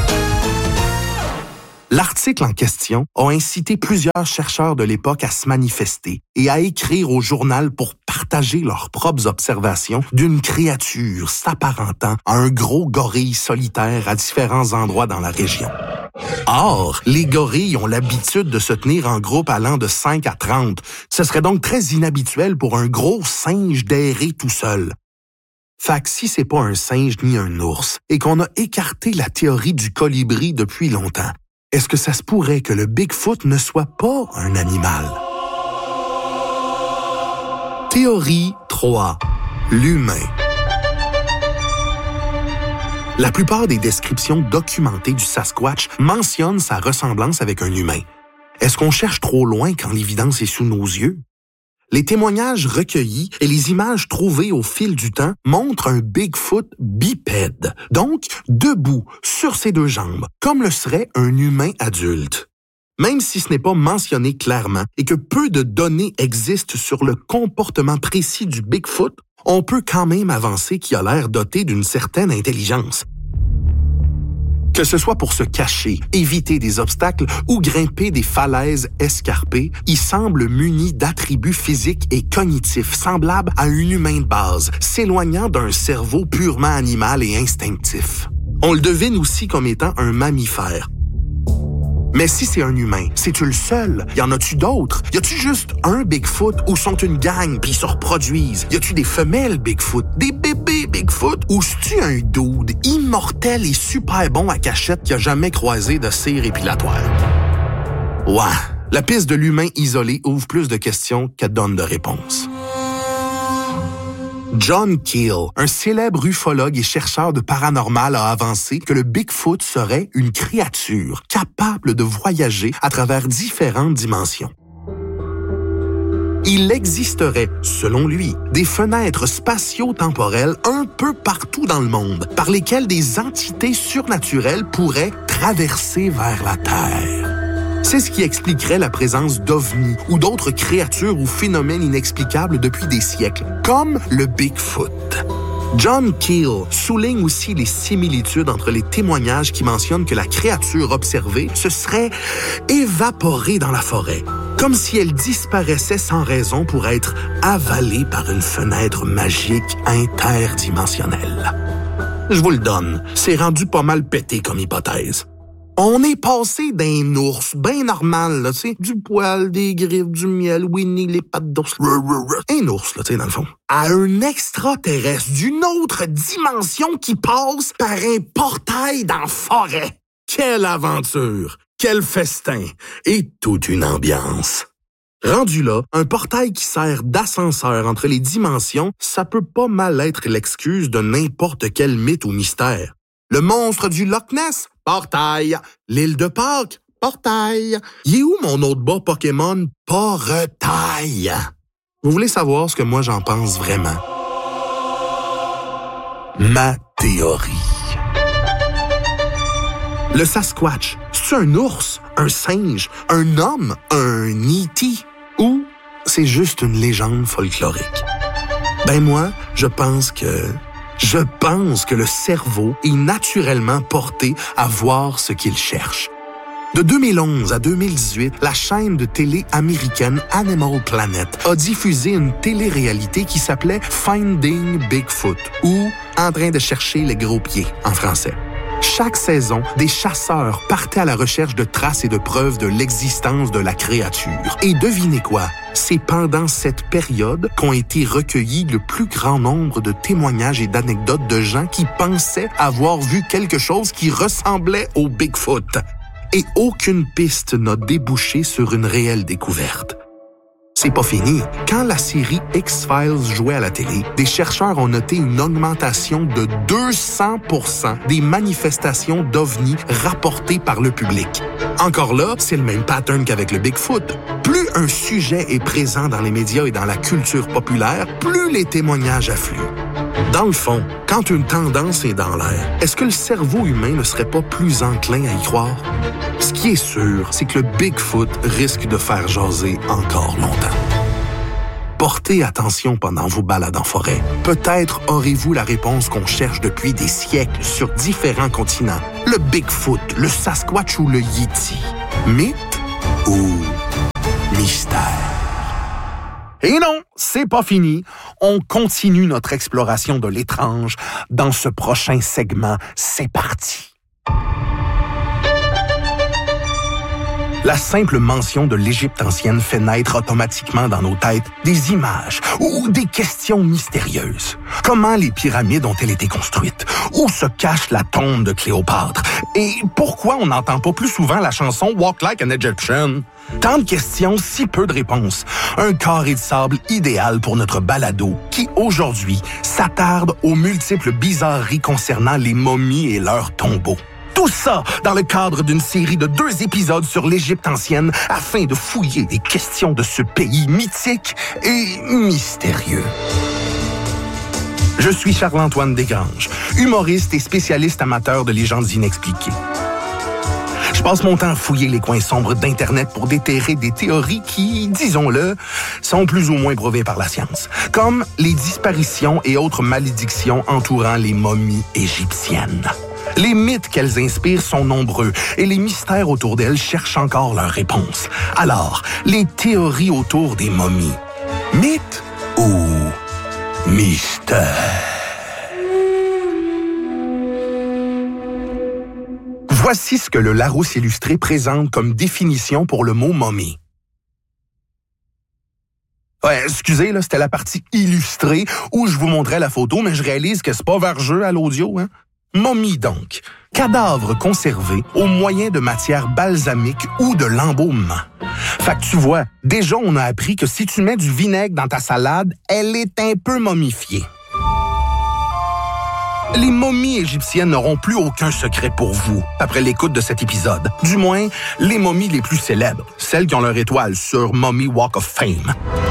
[SPEAKER 30] L'article en question a incité plusieurs chercheurs de l'époque à se manifester et à écrire au journal pour partager leurs propres observations d'une créature s'apparentant à un gros gorille solitaire à différents endroits dans la région. Or, les gorilles ont l'habitude de se tenir en groupe allant de cinq à trente. Ce serait donc très inhabituel pour un gros singe d'errer tout seul. Fait que si c'est pas un singe ni un ours et qu'on a écarté la théorie du colibri depuis longtemps, est-ce que ça se pourrait que le Bigfoot ne soit pas un animal? Théorie trois. L'humain. La plupart des descriptions documentées du Sasquatch mentionnent sa ressemblance avec un humain. Est-ce qu'on cherche trop loin quand l'évidence est sous nos yeux? Les témoignages recueillis et les images trouvées au fil du temps montrent un Bigfoot bipède, donc debout sur ses deux jambes, comme le serait un humain adulte. Même si ce n'est pas mentionné clairement et que peu de données existent sur le comportement précis du Bigfoot, on peut quand même avancer qu'il a l'air doté d'une certaine intelligence. Que ce soit pour se cacher, éviter des obstacles ou grimper des falaises escarpées, il semble muni d'attributs physiques et cognitifs semblables à un humain de base, s'éloignant d'un cerveau purement animal et instinctif. On le devine aussi comme étant un mammifère. Mais si c'est un humain, c'est-tu le seul? Y en a-tu d'autres? Y a-tu juste un Bigfoot ou sont une gang puis ils se reproduisent? Y a-tu des femelles Bigfoot? Des bébés Bigfoot? Ou c'est-tu un dude immortel et super bon à cachette qui a jamais croisé de cire épilatoire? Ouais, la piste de l'humain isolé ouvre plus de questions qu'elle donne de réponses. John Keel, un célèbre ufologue et chercheur de paranormal, a avancé que le Bigfoot serait une créature capable de voyager à travers différentes dimensions. Il existerait, selon lui, des fenêtres spatio-temporelles un peu partout dans le monde, par lesquelles des entités surnaturelles pourraient traverser vers la Terre. C'est ce qui expliquerait la présence d'ovnis ou d'autres créatures ou phénomènes inexplicables depuis des siècles, comme le Bigfoot. John Keel souligne aussi les similitudes entre les témoignages qui mentionnent que la créature observée se serait évaporée dans la forêt, comme si elle disparaissait sans raison pour être avalée par une fenêtre magique interdimensionnelle. Je vous le donne, c'est rendu pas mal pété comme hypothèse. On est passé d'un ours bien normal, là, tu sais, du poil, des griffes, du miel, Winnie, les pattes d'ours, un ours, là, tu sais, dans le fond, à un extraterrestre d'une autre dimension qui passe par un portail dans la forêt. Quelle aventure, quel festin et toute une ambiance. Rendu là, un portail qui sert d'ascenseur entre les dimensions, ça peut pas mal être l'excuse de n'importe quel mythe ou mystère. Le monstre du Loch Ness? Portail. L'île de Pâques? Portail. Y est où mon autre bas Pokémon? Portail. Vous voulez savoir ce que moi j'en pense vraiment? Ma théorie. Le Sasquatch, c'est un ours, un singe, un homme, un E T ou c'est juste une légende folklorique? Ben moi, je pense que... Je pense que le cerveau est naturellement porté à voir ce qu'il cherche. De deux mille onze à deux mille dix-huit, la chaîne de télé américaine Animal Planet a diffusé une télé-réalité qui s'appelait Finding Bigfoot ou En train de chercher les gros pieds en français. Chaque saison, des chasseurs partaient à la recherche de traces et de preuves de l'existence de la créature. Et devinez quoi? C'est pendant cette période qu'ont été recueillis le plus grand nombre de témoignages et d'anecdotes de gens qui pensaient avoir vu quelque chose qui ressemblait au Bigfoot. Et aucune piste n'a débouché sur une réelle découverte. C'est pas fini. Quand la série X-Files jouait à la télé, des chercheurs ont noté une augmentation de deux cents pour cent des manifestations d'ovnis rapportées par le public. Encore là, c'est le même pattern qu'avec le Bigfoot. Plus un sujet est présent dans les médias et dans la culture populaire, plus les témoignages affluent. Dans le fond, quand une tendance est dans l'air, est-ce que le cerveau humain ne serait pas plus enclin à y croire? Ce qui est sûr, c'est que le Bigfoot risque de faire jaser encore longtemps. Portez attention pendant vos balades en forêt. Peut-être aurez-vous la réponse qu'on cherche depuis des siècles sur différents continents. Le Bigfoot, le Sasquatch ou le Yeti. Mythe ou mystère? Et non, c'est pas fini. On continue notre exploration de l'étrange dans ce prochain segment. C'est parti. La simple mention de l'Égypte ancienne fait naître automatiquement dans nos têtes des images ou des questions mystérieuses. Comment les pyramides ont-elles été construites? Où se cache la tombe de Cléopâtre? Et pourquoi on n'entend pas plus souvent la chanson « Walk like an Egyptian » ? Tant de questions, si peu de réponses. Un carré de sable idéal pour notre balado qui, aujourd'hui, s'attarde aux multiples bizarreries concernant les momies et leurs tombeaux. Tout ça dans le cadre d'une série de deux épisodes sur l'Égypte ancienne afin de fouiller des questions de ce pays mythique et mystérieux. Je suis Charles-Antoine Desgranges, humoriste et spécialiste amateur de légendes inexpliquées. Je passe mon temps à fouiller les coins sombres d'Internet pour déterrer des théories qui, disons-le, sont plus ou moins prouvées par la science, comme les disparitions et autres malédictions entourant les momies égyptiennes. Les mythes qu'elles inspirent sont nombreux et les mystères autour d'elles cherchent encore leurs réponses. Alors, les théories autour des momies, mythes ou mystères? Voici ce que le Larousse illustré présente comme définition pour le mot momie. Ouais, excusez, là, c'était la partie illustrée où je vous montrais la photo, mais je réalise que c'est pas vergeux à l'audio, hein? Momie donc, cadavre conservé au moyen de matière balsamique ou de l'embaumement. Fait que tu vois, déjà on a appris que si tu mets du vinaigre dans ta salade, elle est un peu momifiée. Les momies égyptiennes n'auront plus aucun secret pour vous après l'écoute de cet épisode. Du moins, les momies les plus célèbres, celles qui ont leur étoile sur Mummy Walk of Fame.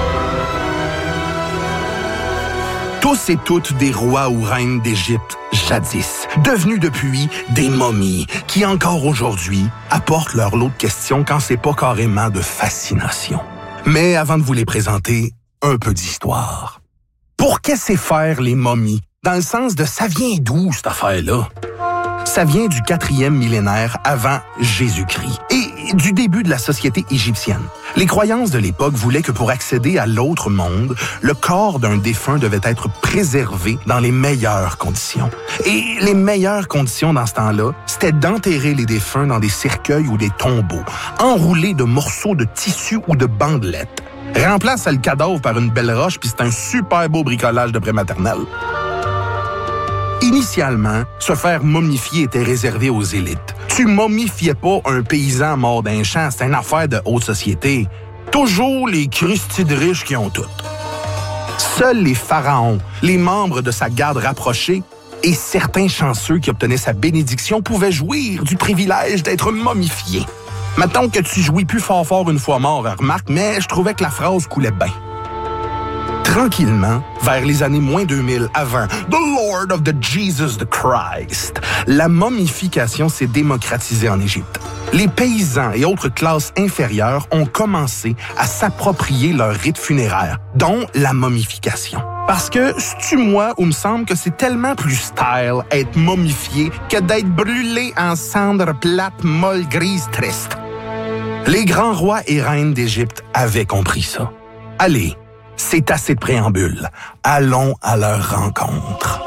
[SPEAKER 30] Tous et toutes des rois ou reines d'Égypte jadis, devenus depuis des momies, qui encore aujourd'hui apportent leur lot de questions quand c'est pas carrément de fascination. Mais avant de vous les présenter, un peu d'histoire. Pour qu'est-ce faire les momies? Dans le sens de ça vient d'où cette affaire-là? Ça vient du quatrième millénaire avant Jésus-Christ et du début de la société égyptienne. Les croyances de l'époque voulaient que pour accéder à l'autre monde, le corps d'un défunt devait être préservé dans les meilleures conditions. Et les meilleures conditions dans ce temps-là, c'était d'enterrer les défunts dans des cercueils ou des tombeaux, enroulés de morceaux de tissu ou de bandelettes. Remplace le cadavre par une belle roche, puis c'est un super beau bricolage de prématernelle. Initialement, se faire momifier était réservé aux élites. Tu momifiais pas un paysan mort d'un champ, c'était une affaire de haute société. Toujours les Christi de riches qui ont tout. Seuls les pharaons, les membres de sa garde rapprochée, Et certains chanceux qui obtenaient sa bénédiction pouvaient jouir du privilège d'être momifiés. Mettons que tu jouis plus fort fort une fois mort, remarque, mais je trouvais que la phrase coulait bien. Tranquillement, vers les années moins deux mille avant « The Lord of the Jesus the Christ », la momification s'est démocratisée en Égypte. Les paysans et autres classes inférieures ont commencé à s'approprier leur rite funéraire, dont la momification. Parce que, c'est-tu moi où me semble que c'est tellement plus style être momifié que d'être brûlé en cendres plates, molles, grises, tristes. Les grands rois et reines d'Égypte avaient compris ça. Allez, c'est assez de préambule. Allons à leur rencontre.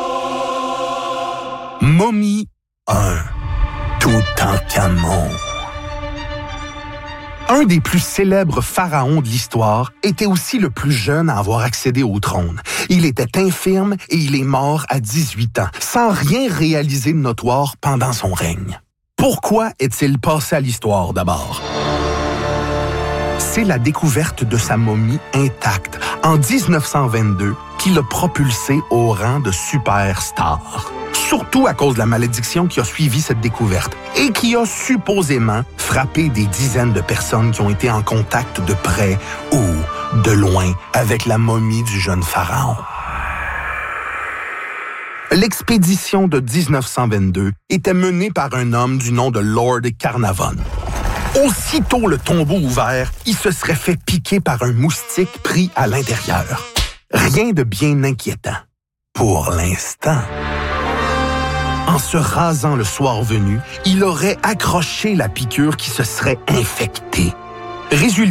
[SPEAKER 30] Momie un. Toutankhamon. Un des plus célèbres pharaons de l'histoire était aussi le plus jeune à avoir accédé au trône. Il était infirme et il est mort à dix-huit ans, sans rien réaliser de notoire pendant son règne. Pourquoi est-il passé à l'histoire d'abord? C'est la découverte de sa momie intacte en dix-neuf cent vingt-deux qui l'a propulsé au rang de superstar. Surtout à cause de la malédiction qui a suivi cette découverte et qui a supposément frappé des dizaines de personnes qui ont été en contact de près ou de loin avec la momie du jeune pharaon. L'expédition de dix-neuf cent vingt-deux était menée par un homme du nom de Lord Carnarvon. Aussitôt le tombeau ouvert, il se serait fait piquer par un moustique pris à l'intérieur. Rien de bien inquiétant. Pour l'instant. En se rasant le soir venu, il aurait accroché la piqûre qui se serait infectée. Résultat,